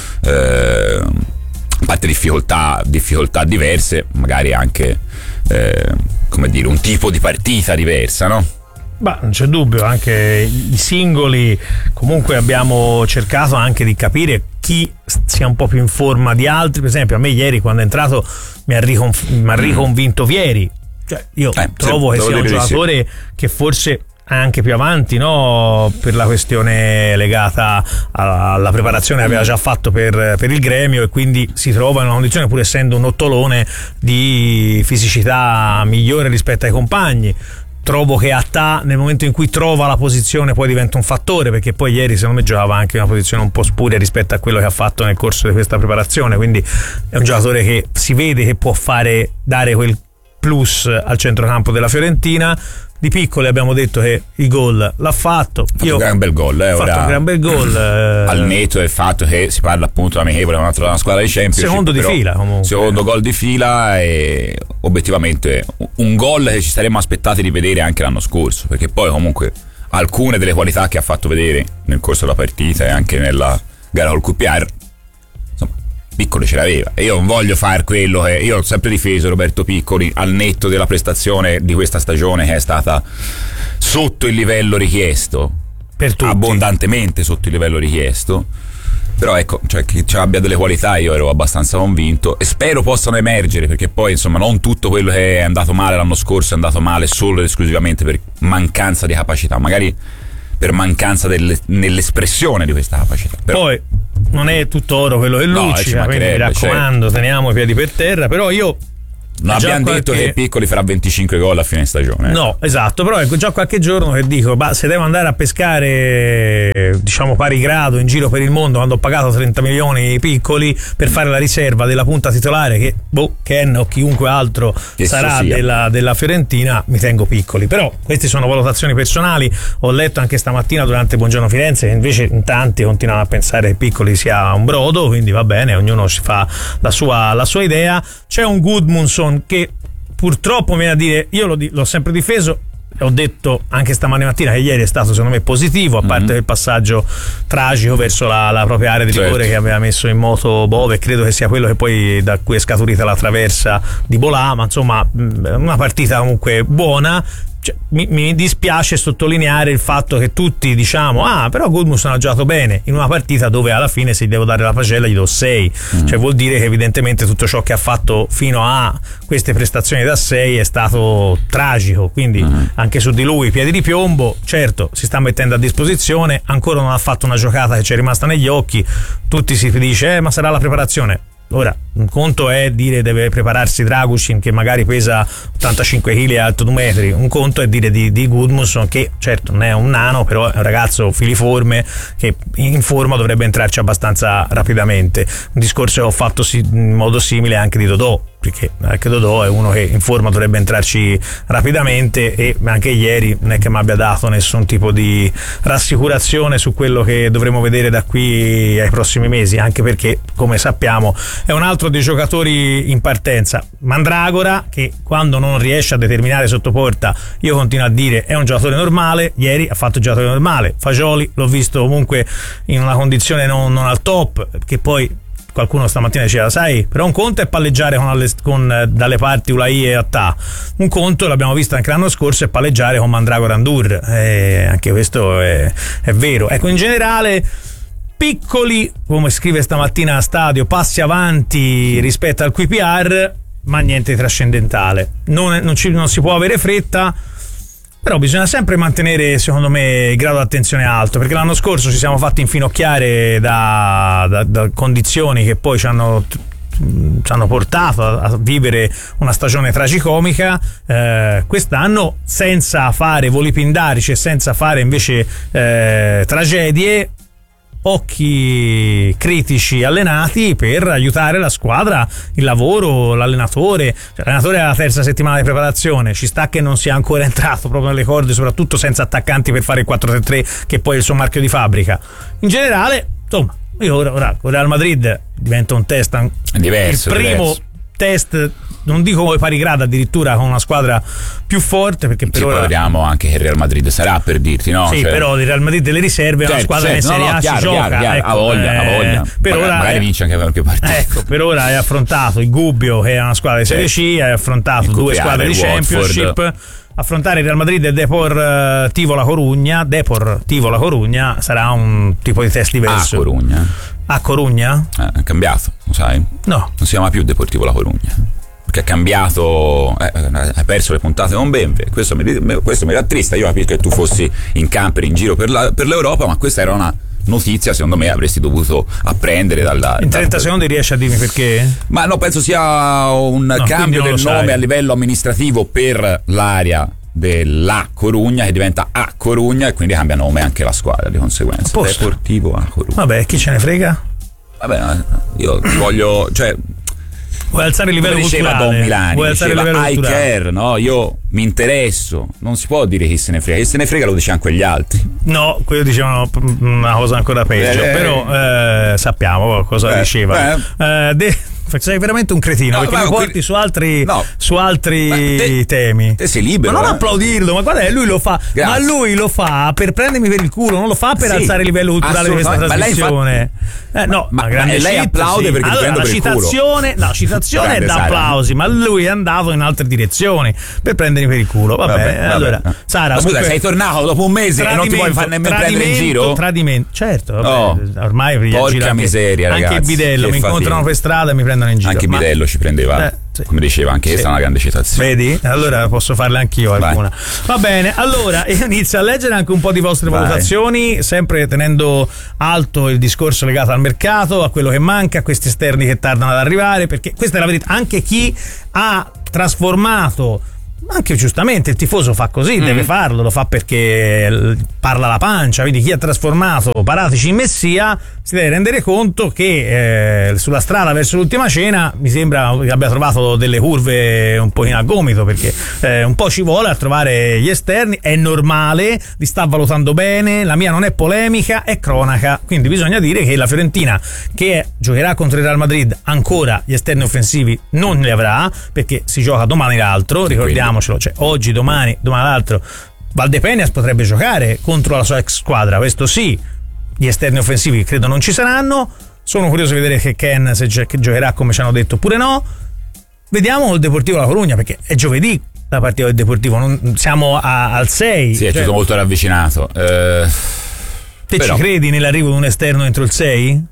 eh, a parte difficoltà, difficoltà diverse, magari anche eh, come dire, un tipo di partita diversa, no? Beh, non c'è dubbio, anche i singoli comunque abbiamo cercato anche di capire chi sia un po' più in forma di altri. Per esempio a me ieri quando è entrato mi ha, riconf- mi ha riconvinto Vieri, cioè io eh, trovo sì, che sia un giocatore sì. che forse è anche più avanti, no? Per la questione legata alla preparazione che aveva già fatto per, per il Gremio, e quindi si trova in una condizione, pur essendo un ottolone, di fisicità migliore rispetto ai compagni. Trovo che Attà nel momento in cui trova la posizione poi diventa un fattore, perché poi ieri secondo me giocava anche in una posizione un po' spuria rispetto a quello che ha fatto nel corso di questa preparazione, quindi è un giocatore che si vede che può fare, dare quel plus al centrocampo della Fiorentina. Di Piccoli abbiamo detto che il gol l'ha fatto. Ha fatto Io un gran bel gol, eh, ha fatto ora, un gran bel gol. Eh, al netto del fatto che si parla appunto di amichevole con una, una squadra di Champions. Secondo di fila comunque. Secondo gol di fila e obiettivamente un gol che ci saremmo aspettati di vedere anche l'anno scorso, perché poi comunque alcune delle qualità che ha fatto vedere nel corso della partita e anche nella gara col Q P R, insomma, Piccoli ce l'aveva. E io non voglio fare quello che io ho sempre difeso Roberto Piccoli al netto della prestazione di questa stagione che è stata sotto il livello richiesto, per tutti, abbondantemente sotto il livello richiesto. Però ecco, cioè, che abbia delle qualità io ero abbastanza convinto e spero possano emergere, perché poi insomma non tutto quello che è andato male l'anno scorso è andato male solo ed esclusivamente per mancanza di capacità, magari per mancanza delle, nell'espressione di questa capacità. Però, poi non è tutto oro quello che no, luccica, quindi mi raccomando, certo, teniamo i piedi per terra. Però io non abbiamo qualche... detto che Piccoli farà venticinque gol a fine stagione. No, esatto, però ecco già qualche giorno che dico, bah, se devo andare a pescare diciamo pari grado in giro per il mondo, quando ho pagato trenta milioni Piccoli per fare la riserva della punta titolare, che boh, Ken o chiunque altro che sarà della, della Fiorentina, mi tengo Piccoli. Però queste sono valutazioni personali. Ho letto anche stamattina durante Buongiorno Firenze che invece in tanti continuano a pensare che Piccoli sia un brodo, quindi va bene, ognuno si fa la sua, la sua idea. C'è un Gudmundsson che purtroppo viene a dire, io l'ho, l'ho sempre difeso, ho detto anche stamattina che ieri è stato secondo me positivo, a parte mm-hmm. il passaggio tragico verso la, la propria area di rigore, certo, che aveva messo in moto Bove, credo che sia quello che poi da cui è scaturita la traversa di Bolà, ma insomma una partita comunque buona. Cioè, mi, mi dispiace sottolineare il fatto che tutti diciamo ah però Gudmundsson ha giocato bene in una partita dove alla fine se gli devo dare la pagella gli do sei, mm. cioè vuol dire che evidentemente tutto ciò che ha fatto fino a queste prestazioni da sei è stato tragico, quindi mm. anche su di lui piedi di piombo. Certo, si sta mettendo a disposizione, ancora non ha fatto una giocata che ci è rimasta negli occhi, tutti si dice eh ma sarà la preparazione. Ora, un conto è dire deve prepararsi Dragusin che magari pesa ottantacinque chili e alto due metri, un conto è dire di, di Gudmundsson che certo non è un nano, però è un ragazzo filiforme che in forma dovrebbe entrarci abbastanza rapidamente. Un discorso che ho fatto si, in modo simile anche di Dodò, perché anche Dodò è uno che in forma dovrebbe entrarci rapidamente e anche ieri non è che mi abbia dato nessun tipo di rassicurazione su quello che dovremo vedere da qui ai prossimi mesi, anche perché come sappiamo è un altro dei giocatori in partenza. Mandragora, che quando non riesce a determinare sotto porta io continuo a dire è un giocatore normale, ieri ha fatto un giocatore normale. Fagioli l'ho visto comunque in una condizione non, non al top, che poi qualcuno stamattina diceva sai, però un conto è palleggiare con, alle, con dalle parti Ulai e Attà, un conto l'abbiamo visto anche l'anno scorso è palleggiare con Mandragora Andur, eh, anche questo è, è vero. Ecco, in generale Piccoli, come scrive stamattina a Stadio, passi avanti rispetto al Q P R, ma niente di trascendentale, non, non, ci, non si può avere fretta. Però bisogna sempre mantenere, secondo me, il grado di attenzione alto, perché l'anno scorso ci siamo fatti infinocchiare da, da, da condizioni che poi ci hanno, ci hanno portato a, a vivere una stagione tragicomica. Eh, quest'anno, senza fare voli pindarici e senza fare invece eh, tragedie, occhi critici allenati per aiutare la squadra, il lavoro, l'allenatore. Cioè, l'allenatore è alla terza settimana di preparazione, ci sta che non sia ancora entrato proprio nelle corde, soprattutto senza attaccanti per fare il quattro tre tre che poi è il suo marchio di fabbrica. In generale, insomma, io ora, ora con Real Madrid diventa un test diverso, il primo diverso. test, non dico come pari grado, addirittura con una squadra più forte, perché per sì, ora vediamo anche che il Real Madrid sarà, per dirti, no? Sì, cioè... però il Real Madrid delle riserve è una certo, squadra certo, che in Serie no, no, A chiaro, si gioca, chiaro, chiaro. ecco, a voglia, eh, a voglia. Per magari, ora magari è... vince anche qualche partita. Ecco, per ora hai affrontato il Gubbio, che è una squadra di Serie C, hai affrontato il due squadre di Championship. Affrontare il Real Madrid e Depor uh, Tivola Corugna, Depor Tivola Corugna sarà un tipo di test diverso. A Corugna. A Corugna? Eh, è cambiato, lo sai? No. Non si chiama più Deportivo La Corugna, perché ha cambiato, eh, ha perso le puntate con Benve. Questo mi, questo mi rattrista. Io capisco che tu fossi in camper in giro per, la, per l'Europa, ma questa era una notizia, secondo me avresti dovuto apprendere dalla, in trenta da, secondi riesci a dirmi perché? Ma no, penso sia un no, cambio del nome sai. A livello amministrativo per l'area della Corugna, che diventa A Corugna, e quindi cambia nome anche la squadra di conseguenza. Deportivo A Corugna. Vabbè, chi ce ne frega? Vabbè, io voglio, cioè Vuoi alzare il livello Come diceva culturale? Don Milani, Vuoi alzare il diceva livello I culturale? care, no? Io mi interesso. Non si può dire chi se ne frega, chi se ne frega lo dice anche gli altri. No, quello dicevano una cosa ancora peggio, Eh, però eh, sappiamo cosa eh, diceva. Eh, de- sei veramente un cretino, No, perché ma mi un porti cre- su altri, No. su altri te- temi. Te sei libero. Ma non eh. applaudirlo, ma guarda, eh, lui lo fa. Grazie. Ma lui lo fa per prendermi per il culo, non lo fa per Sì, alzare il livello culturale di questa assolutamente. Ma lei trasmissione. Eh, no, Ma- una grande ma lei cheat, applaude sì. perché ti allora, prendo la per il culo. citazione, no, citazione è Grande da Sara. applausi, ma lui è andato in altre direzioni per prendermi per il culo. Vabbè, Vabbè, vabbè. allora, Sara, Ma scusa, comunque- sei tornato dopo un mese e non ti puoi far nemmeno prendere in giro? Tradimento, certo, vabbè, Oh, ormai vi porca gira anche- miseria, anche ragazzi, il bidello che mi incontrano fatica. per strada e mi prendono in giro. Anche il Ma- bidello ci prendeva, Eh, sì. come diceva, anche questa Sì. è una grande citazione. Vedi? Allora posso farle anch'io alcuna. Va bene, allora io inizio a leggere anche un po' di vostre Vai. valutazioni, sempre tenendo alto il discorso legato al mercato, a quello che manca, a questi esterni che tardano ad arrivare, perché questa è la verità. Anche chi ha trasformato, anche giustamente il tifoso fa così, Mm. deve farlo, lo fa perché l- parla la pancia, quindi chi ha trasformato Paratici in Messia si deve rendere conto che eh, sulla strada verso l'ultima cena mi sembra che abbia trovato delle curve un po' in a gomito, perché eh, un po' ci vuole a trovare gli esterni, è normale, li sta valutando bene, la mia non è polemica, è cronaca, quindi bisogna dire che la Fiorentina, che giocherà contro il Real Madrid, ancora gli esterni offensivi non li avrà, perché si gioca domani l'altro, ricordiamocelo, cioè oggi, domani, domani l'altro Valdepenias potrebbe giocare contro la sua ex squadra, questo sì. Gli esterni offensivi credo non ci saranno. Sono curioso di vedere che Ken se gio- che giocherà come ci hanno detto oppure no. Vediamo il Deportivo La Corugna, perché è giovedì la partita del Deportivo, non, siamo a- al sei. Sì, è cioè, tutto molto ravvicinato. Eh, te però- ci credi nell'arrivo di un esterno entro il sei?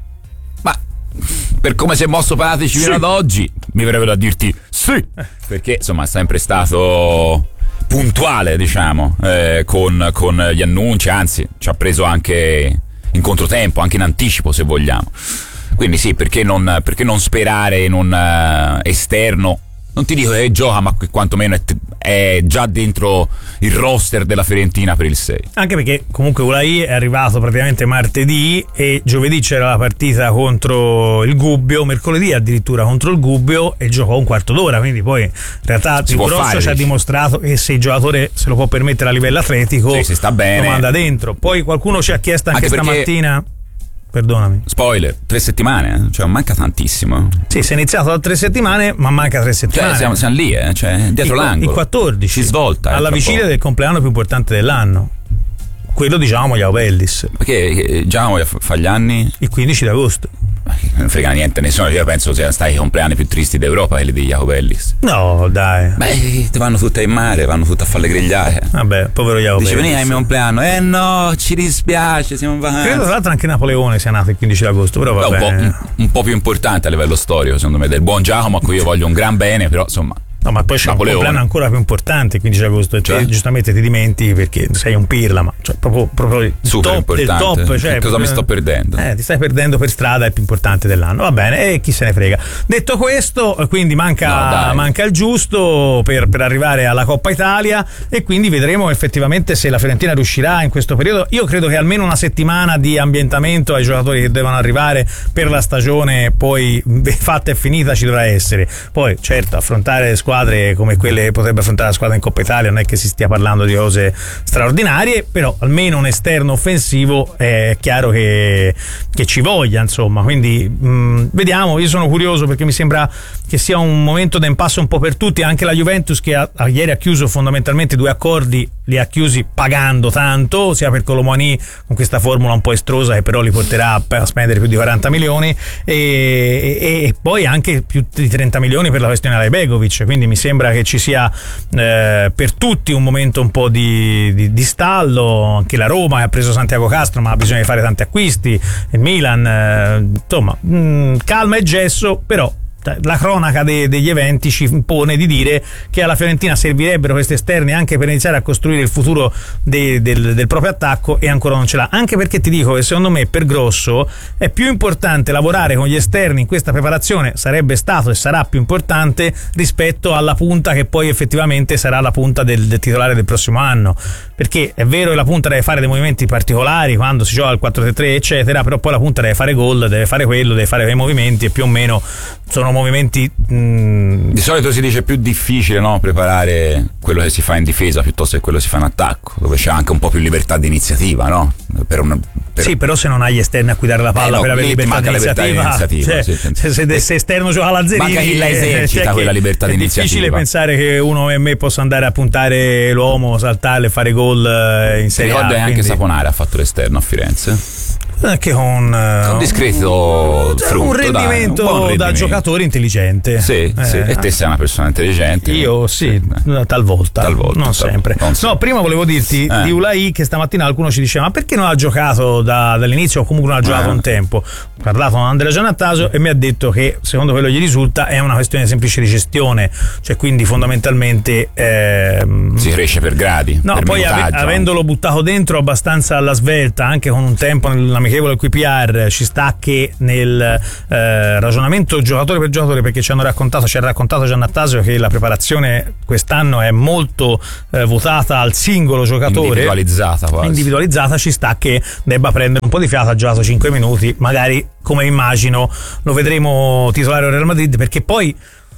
Ma per come si è mosso Paratici fino ad oggi, mi verrebbe da dirti sì, perché insomma è sempre stato puntuale, diciamo, eh, con, con gli annunci, anzi ci ha preso anche in controtempo, anche in anticipo se vogliamo. Quindi sì, perché non, perché non sperare in un uh, esterno, non ti dico che gioca, ma che quantomeno è, è già dentro il roster della Fiorentina per il sei. Anche perché comunque Ulai è arrivato praticamente martedì e giovedì c'era la partita contro il Gubbio, mercoledì addirittura contro il Gubbio, e giocò un quarto d'ora, quindi poi in realtà Si il può grosso fare, ci ha dici. dimostrato che se il giocatore se lo può permettere a livello atletico, Sì, si sta bene. lo manda dentro. Poi qualcuno ci ha chiesto anche, Anche perché- stamattina, perdonami, Spoiler, tre settimane, eh? Cioè manca tantissimo. sì, si è iniziato da tre settimane ma manca tre settimane. Cioè siamo, siamo lì, eh? Cioè, dietro il, l'angolo. il quattordici Si svolta. alla tra vigilia poco. del compleanno più importante dell'anno, quello diciamo Iao Bellis, Perché già voglio fa gli anni? il quindici d'agosto. Non frega niente nessuno, io penso siano stati i compleanni più tristi d'Europa quelli di Jacobellis. No, dai. Beh, vanno tutte in mare, vanno tutte a fare le grigliate. Vabbè, povero Iao Dice, Bellis. vieni al mio compleanno. Eh no, ci dispiace, siamo in vacanza. Credo tra l'altro anche Napoleone sia nato il quindici d'agosto, però va Beh, un, po', bene. un, un po' più importante a livello storico, secondo me, del buon Giacomo, a cui io voglio un gran bene, però insomma. No, ma poi c'è Napoleone. un compleanno ancora più importante il quindici agosto, e Cioè? te giustamente ti dimentichi perché sei un pirla, ma cioè proprio, proprio il Super top del importante. top, cioè, Che cosa mi sto perdendo? Eh, ti stai perdendo per strada il più importante dell'anno, va bene, e chi se ne frega. Detto questo, quindi manca, No, dai. manca il giusto per, per arrivare alla Coppa Italia, e quindi vedremo effettivamente se la Fiorentina riuscirà in questo periodo. Io credo che almeno una settimana di ambientamento ai giocatori che devono arrivare per la stagione poi fatta e finita ci dovrà essere. Poi certo, affrontare squadre come quelle che potrebbe affrontare la squadra in Coppa Italia non è che si stia parlando di cose straordinarie, però almeno un esterno offensivo è chiaro che, che ci voglia, insomma, quindi mh, vediamo. Io sono curioso perché mi sembra che sia un momento d'impasse un po' per tutti, anche la Juventus che ha, ha, ieri ha chiuso fondamentalmente due accordi, li ha chiusi pagando tanto, sia per Colomani con questa formula un po' estrosa che però li porterà a, a spendere più di quaranta milioni, e, e, e poi anche più di trenta milioni per la questione Alejbegovic, quindi mi sembra che ci sia eh, per tutti un momento un po' di, di, di stallo. Anche la Roma ha preso Santiago Castro ma ha bisogno di fare tanti acquisti, il Milan, eh, insomma mh, calma e gesso, però la cronaca de, degli eventi ci impone di dire che alla Fiorentina servirebbero questi esterni anche per iniziare a costruire il futuro de, del, del proprio attacco, e ancora non ce l'ha. Anche perché ti dico che secondo me per Grosso è più importante lavorare con gli esterni in questa preparazione, sarebbe stato e sarà più importante rispetto alla punta che poi effettivamente sarà la punta del, del titolare del prossimo anno, perché è vero che la punta deve fare dei movimenti particolari quando si gioca al quattro tre tre eccetera, però poi la punta deve fare gol, deve fare quello, deve fare quei movimenti, e più o meno sono movimenti mh... di solito si dice più difficile, no? Preparare quello che si fa in difesa piuttosto che quello che si fa in attacco, dove c'è anche un po' più libertà di iniziativa, no? Per un, per... Sì, però se non hai gli esterni a cui dare la palla, eh no, per avere libertà di iniziativa, libertà di iniziativa cioè, sì, se, se, se esterno gioca la Lazzerini, manca chi la esercita cioè quella libertà di iniziativa. È difficile pensare che uno come me possa andare a puntare l'uomo, saltarle, fare gol in Serie A. Ricordo che quindi... anche Saponara ha fatto l'esterno a Firenze. Anche con un discreto frutto, un rendimento, dai, un rendimento da giocatore intelligente. Sì, eh, sì. E te sei una persona intelligente? Io sì, talvolta, talvolta non talvolta, sempre. Non no, prima volevo dirti eh. di Ulai che stamattina qualcuno ci diceva: ma perché non ha giocato da, dall'inizio o comunque non ha giocato eh. un tempo? Ho parlato con Andrea Giannattasio e mi ha detto che secondo quello gli risulta è una questione semplice di gestione, cioè quindi fondamentalmente ehm, si cresce per gradi. No, per poi ave, avendolo buttato dentro abbastanza alla svelta, anche con un tempo nella amichevole Q P R, ci sta che nel eh, ragionamento giocatore per giocatore, perché ci hanno raccontato, ci ha raccontato Giannattasio che la preparazione quest'anno è molto eh, votata al singolo giocatore, individualizzata quasi. individualizzata ci sta che debba prendere un po' di fiato. Ha giocato cinque minuti, magari come immagino lo vedremo titolare al Real Madrid, perché poi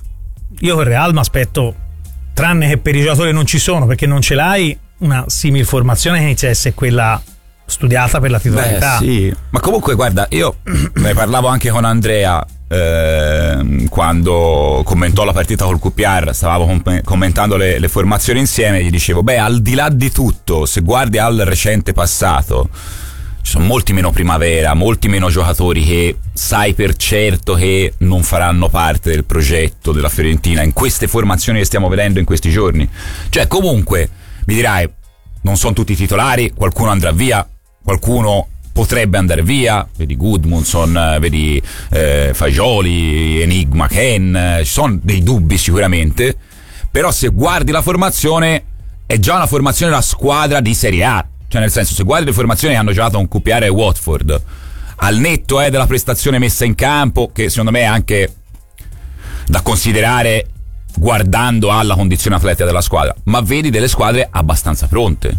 io con Real mi aspetto, tranne che per i giocatori non ci sono perché non ce l'hai, una simil formazione che inizia a essere quella studiata per la titolarità. Beh, sì. Ma comunque guarda, io ne parlavo anche con Andrea eh, quando commentò la partita col Q P R, stavamo com- commentando le, le formazioni insieme, gli dicevo beh, al di là di tutto, se guardi al recente passato ci sono molti meno primavera, molti meno giocatori che sai per certo che non faranno parte del progetto della Fiorentina in queste formazioni che stiamo vedendo in questi giorni. Cioè comunque mi dirai non sono tutti titolari, qualcuno andrà via, qualcuno potrebbe andare via, vedi Gudmundsson, vedi eh, Fagioli, Enigma, Ken, eh, ci sono dei dubbi sicuramente, però se guardi la formazione è già una formazione della squadra di Serie A, cioè nel senso se guardi le formazioni che hanno giocato un Q P R e Watford, al netto eh, della prestazione messa in campo, che secondo me è anche da considerare guardando alla condizione atletica della squadra, ma vedi delle squadre abbastanza pronte.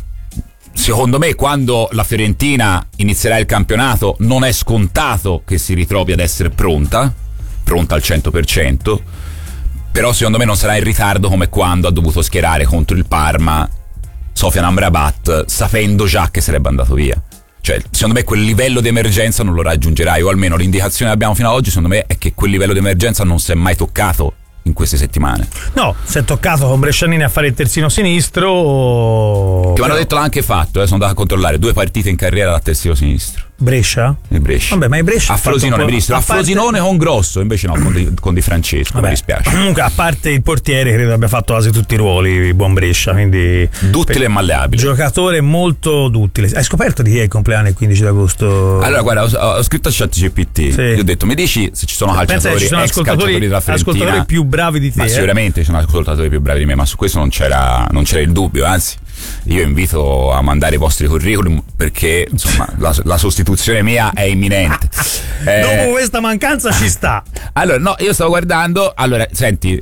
Secondo me quando la Fiorentina inizierà il campionato non è scontato che si ritrovi ad essere pronta pronta al cento per cento, però secondo me non sarà in ritardo come quando ha dovuto schierare contro il Parma Sofian Amrabat sapendo già che sarebbe andato via. Cioè secondo me quel livello di emergenza non lo raggiungerai, o almeno l'indicazione che abbiamo fino ad oggi secondo me è che quel livello di emergenza non si è mai toccato in queste settimane. No, si è toccato con Brescianini a fare il terzino sinistro, che mi hanno detto l'ha anche fatto, eh, sono andato a controllare due partite in carriera da terzino sinistro. Brescia? Il Brescia. Vabbè, ma il Brescia a Frosinone, Brescia. A, a parte... Frosinone con Grosso, invece no, con Di, con Di Francesco. Vabbè, mi dispiace. Comunque, a parte il portiere, credo abbia fatto quasi tutti i ruoli, il buon Brescia. Quindi duttile e malleabile. Giocatore molto duttile. Hai scoperto di chi è il compleanno il quindici d'agosto? Allora, guarda, ho, ho scritto a ChatGPT. Sì. Io ho detto, mi dici se ci sono calciatori, ci sono ex calciatori della Fiorentina, ascoltatori più bravi di te. Ma eh? sicuramente ci sono ascoltatori più bravi di me, ma su questo non c'era, non c'era il dubbio, anzi. Io invito a mandare i vostri curriculum perché insomma la, la sostituzione mia è imminente. Eh, dopo questa mancanza ci sta. Allora, no, io stavo guardando. Allora, senti,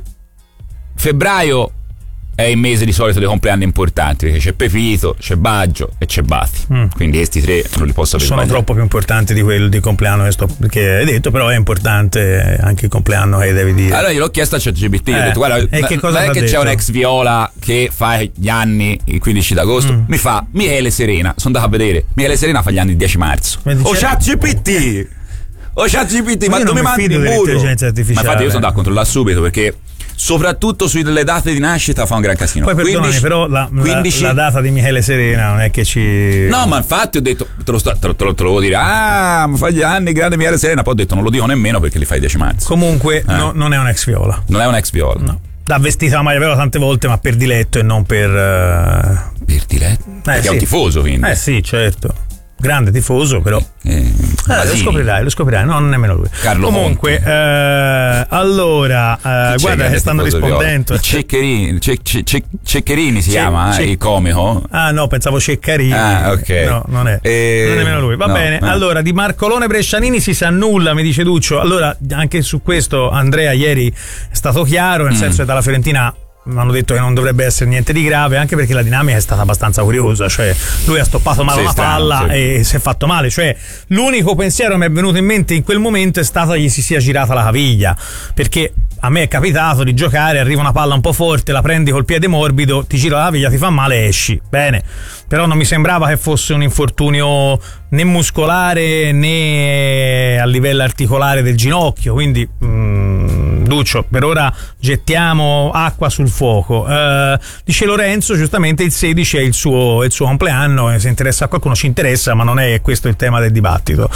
febbraio è il mese di solito dei compleanni importanti, perché c'è Pepito, c'è Baggio e c'è Bati. Mm. Quindi questi tre non li posso avere. Sono sbagliati. Troppo più importanti di quello di compleanno che, sto, che hai detto, però è importante anche il compleanno che devi dire. Allora io l'ho chiesto a ChatGPT, eh, ho detto guarda, e che cosa non è che detto? C'è un ex Viola che fa gli anni il quindici d'agosto, mm. mi fa Michele Serena, sono andato a vedere, Michele Serena fa gli anni il dieci marzo. O ChatGPT! O ChatGPT, ma tu mi mandi il muro. Ma infatti io sono andato a controllare subito perché soprattutto sulle date di nascita fa un gran casino. Poi perdonami, quindici, però la, quindici... la, la data di Michele Serena non è che ci... No, ma infatti ho detto te lo, sto, te lo, te lo, te lo devo dire, ah, ma fa gli anni grande Michele Serena, poi ho detto non lo dico nemmeno perché li fai il dieci marzo. Comunque eh. no, non è un ex Viola. Non è un ex Viola. No. L'ha vestita la maglia Viola tante volte, ma per diletto e non per uh... per diletto? Eh, perché sì. È un tifoso, quindi. Eh sì, certo. Grande tifoso, però eh, eh, lo scoprirai, lo scoprirai, no, non nemmeno lui. Carlo Comunque, eh, allora, eh, guarda che stanno rispondendo. I Ceccherini, ce, ce, ce, Ceccherini si ce, chiama, ce, eh, il comico. Ah no, pensavo Ceccarini. Ah, ok. No, non è. Eh, non è nemmeno lui. Va no, bene. no. Allora, di Marcolone Brescianini si sa nulla, mi dice Duccio. Allora, anche su questo Andrea ieri è stato chiaro, nel mm. senso che dalla Fiorentina mi hanno detto che non dovrebbe essere niente di grave, anche perché la dinamica è stata abbastanza curiosa, cioè lui ha stoppato male una palla sì. e si è fatto male, cioè l'unico pensiero che mi è venuto in mente in quel momento è stato che gli si sia girata la caviglia, perché a me è capitato di giocare, arriva una palla un po' forte, la prendi col piede morbido, ti gira la caviglia, ti fa male, esci, bene, però non mi sembrava che fosse un infortunio né muscolare né a livello articolare del ginocchio, quindi mm, Duccio, per ora gettiamo acqua sul fuoco. Uh, dice Lorenzo, giustamente il sedici è il suo, il suo compleanno, e se interessa a qualcuno ci interessa, ma non è questo il tema del dibattito.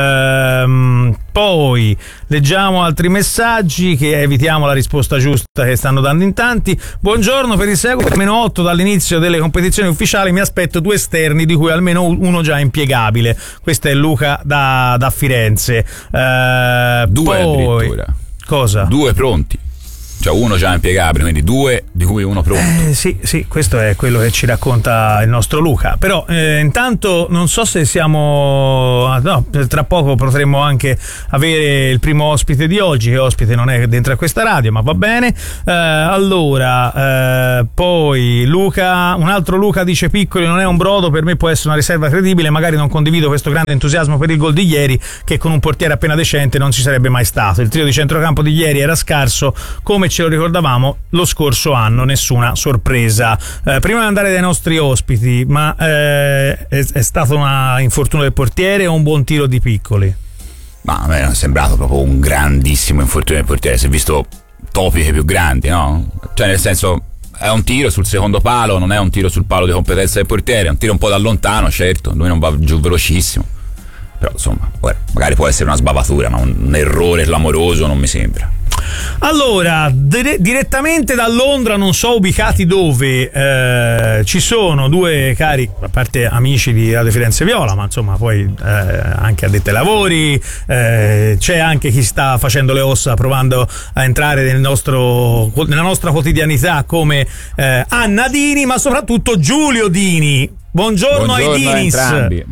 Uh, poi leggiamo altri messaggi, che evitiamo la risposta giusta che stanno dando in tanti. Buongiorno, per il seguito meno otto dall'inizio delle competizioni ufficiali mi aspetto due esterni, di cui almeno uno già impiegabile. Questo è Luca da, da Firenze. Uh, due poi, addirittura. Cosa? Due pronti. Cioè uno già impiegabile, quindi due di cui uno pronto. Eh, sì, sì, questo è quello che ci racconta il nostro Luca. Però eh, intanto non so se siamo... No, tra poco potremmo anche avere il primo ospite di oggi, che ospite non è dentro a questa radio, ma va bene. Eh, allora, eh, poi Luca, un altro Luca dice: Piccoli non è un brodo, per me può essere una riserva credibile, magari non condivido questo grande entusiasmo per il gol di ieri, che con un portiere appena decente non ci sarebbe mai stato. Il trio di centrocampo di ieri era scarso, come ce lo ricordavamo lo scorso anno, nessuna sorpresa. Eh, prima di andare dai nostri ospiti, ma eh, è, è stato un infortunio del portiere o un buon tiro di Piccoli? Ma a me non è sembrato proprio un grandissimo infortunio del portiere, si è visto topiche più grandi, no? Cioè, nel senso, è un tiro sul secondo palo, non è un tiro sul palo di competenza del portiere, è un tiro un po' da lontano, certo, lui non va giù velocissimo, però insomma, magari può essere una sbavatura, ma un, un errore clamoroso non mi sembra. Allora, dire- direttamente da Londra, non so ubicati dove, eh, ci sono due cari, a parte amici di Radio Firenze Viola, ma insomma poi eh, anche addetti ai lavori, eh, c'è anche chi sta facendo le ossa provando a entrare nel nostro, nella nostra quotidianità, come eh, Anna Dini, ma soprattutto Giulio Dini. Buongiorno, Buongiorno ai Dinis. Entrambi.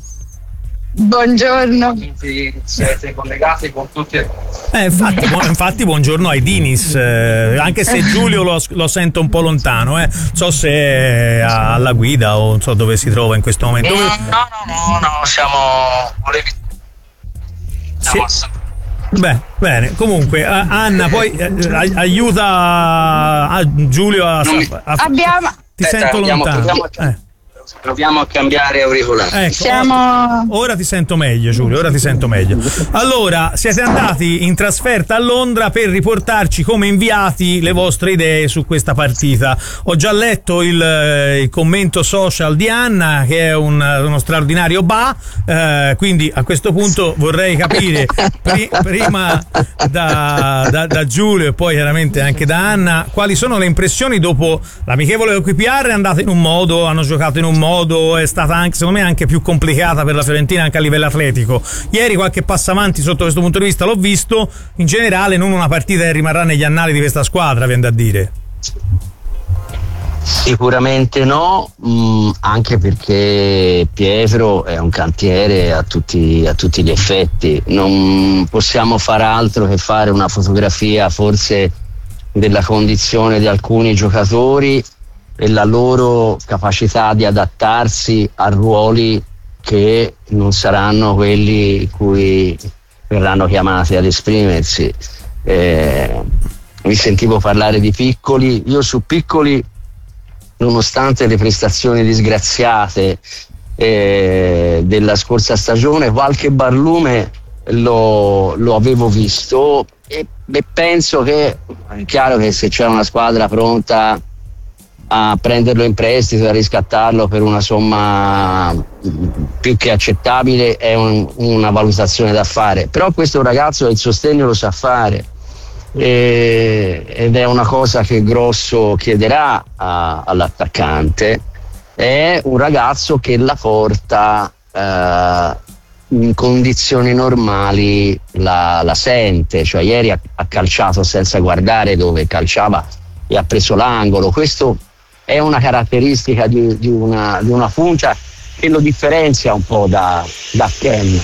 Buongiorno. Siete collegati con tutti. Eh, infatti, bu- infatti buongiorno ai Dinis, eh, anche se Giulio lo, lo sento un po' lontano, eh. Non so se è alla guida o non so dove si trova in questo momento. No, no, no, no, siamo volevi sì. Beh, bene, comunque eh, Anna poi eh, aiuta a Giulio a, mi... a, a abbiamo... ti Aspetta, sento abbiamo, lontano. Proviamo... Eh. Proviamo a cambiare auricolare. Ecco, Siamo... ora ti sento meglio, Giulio, ora ti sento meglio. Allora, siete andati in trasferta a Londra per riportarci come inviati le vostre idee su questa partita. Ho già letto il, il commento social di Anna, che è un, uno straordinario ba, eh, quindi a questo punto vorrei capire pri, prima da, da, da Giulio e poi chiaramente anche da Anna, quali sono le impressioni dopo l'amichevole con Q P R. È andata in un modo, hanno giocato in un modo, è stata anche secondo me anche più complicata per la Fiorentina anche a livello atletico. Ieri qualche passo avanti sotto questo punto di vista l'ho visto, in generale non una partita che rimarrà negli annali di questa squadra, viene da dire. Sicuramente no, mh, anche perché Pietro è un cantiere a tutti, a tutti gli effetti. Non possiamo fare altro che fare una fotografia forse della condizione di alcuni giocatori e la loro capacità di adattarsi a ruoli che non saranno quelli in cui verranno chiamati ad esprimersi. Eh, mi sentivo parlare di Piccoli, io su Piccoli, nonostante le prestazioni disgraziate eh, della scorsa stagione, qualche barlume lo, lo avevo visto e, e penso che è chiaro che se c'è una squadra pronta a prenderlo in prestito e a riscattarlo per una somma più che accettabile è un, una valutazione da fare, però questo ragazzo il sostegno lo sa fare e, ed è una cosa che Grosso chiederà a, all'attaccante. È un ragazzo che la porta eh, in condizioni normali la, la sente, cioè ieri ha, ha calciato senza guardare dove calciava e ha preso l'angolo. Questo è una caratteristica di, di, una, di una punta che lo differenzia un po' da, da Ken.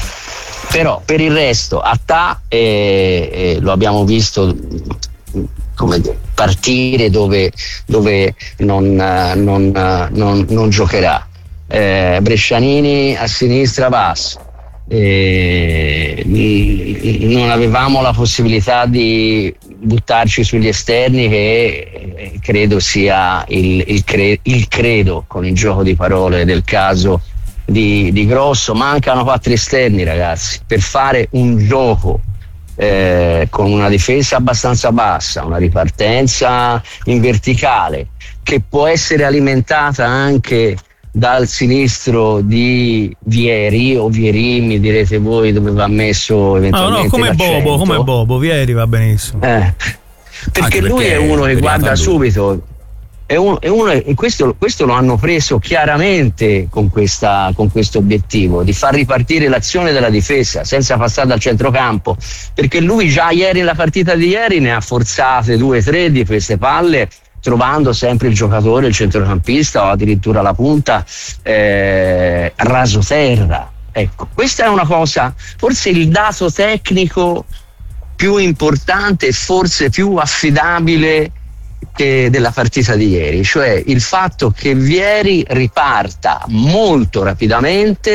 Però per il resto Attà, e, e lo abbiamo visto come dire, partire dove, dove non, non, non, non giocherà. Eh, Brescianini a sinistra basso. Eh, non avevamo la possibilità di buttarci sugli esterni, che credo sia il, il, cre, il credo con il gioco di parole del caso di, di Grosso. Mancano quattro esterni, ragazzi, per fare un gioco eh, con una difesa abbastanza bassa, una ripartenza in verticale che può essere alimentata anche dal sinistro di Vieri o Vieri, mi direte voi dove va messo eventualmente. No, no, come l'accento. Bobo, come Bobo, Vieri va benissimo. Eh, perché, perché lui è uno che guarda subito, è uno, è uno, e questo, questo lo hanno preso chiaramente con questa, con questo obiettivo di far ripartire l'azione della difesa senza passare dal centrocampo, perché lui già ieri, nella partita di ieri, ne ha forzate due o tre di queste palle, trovando sempre il giocatore, il centrocampista o addirittura la punta eh, raso terra. Ecco, questa è una cosa, forse il dato tecnico più importante e forse più affidabile che della partita di ieri, cioè il fatto che Vieri riparta molto rapidamente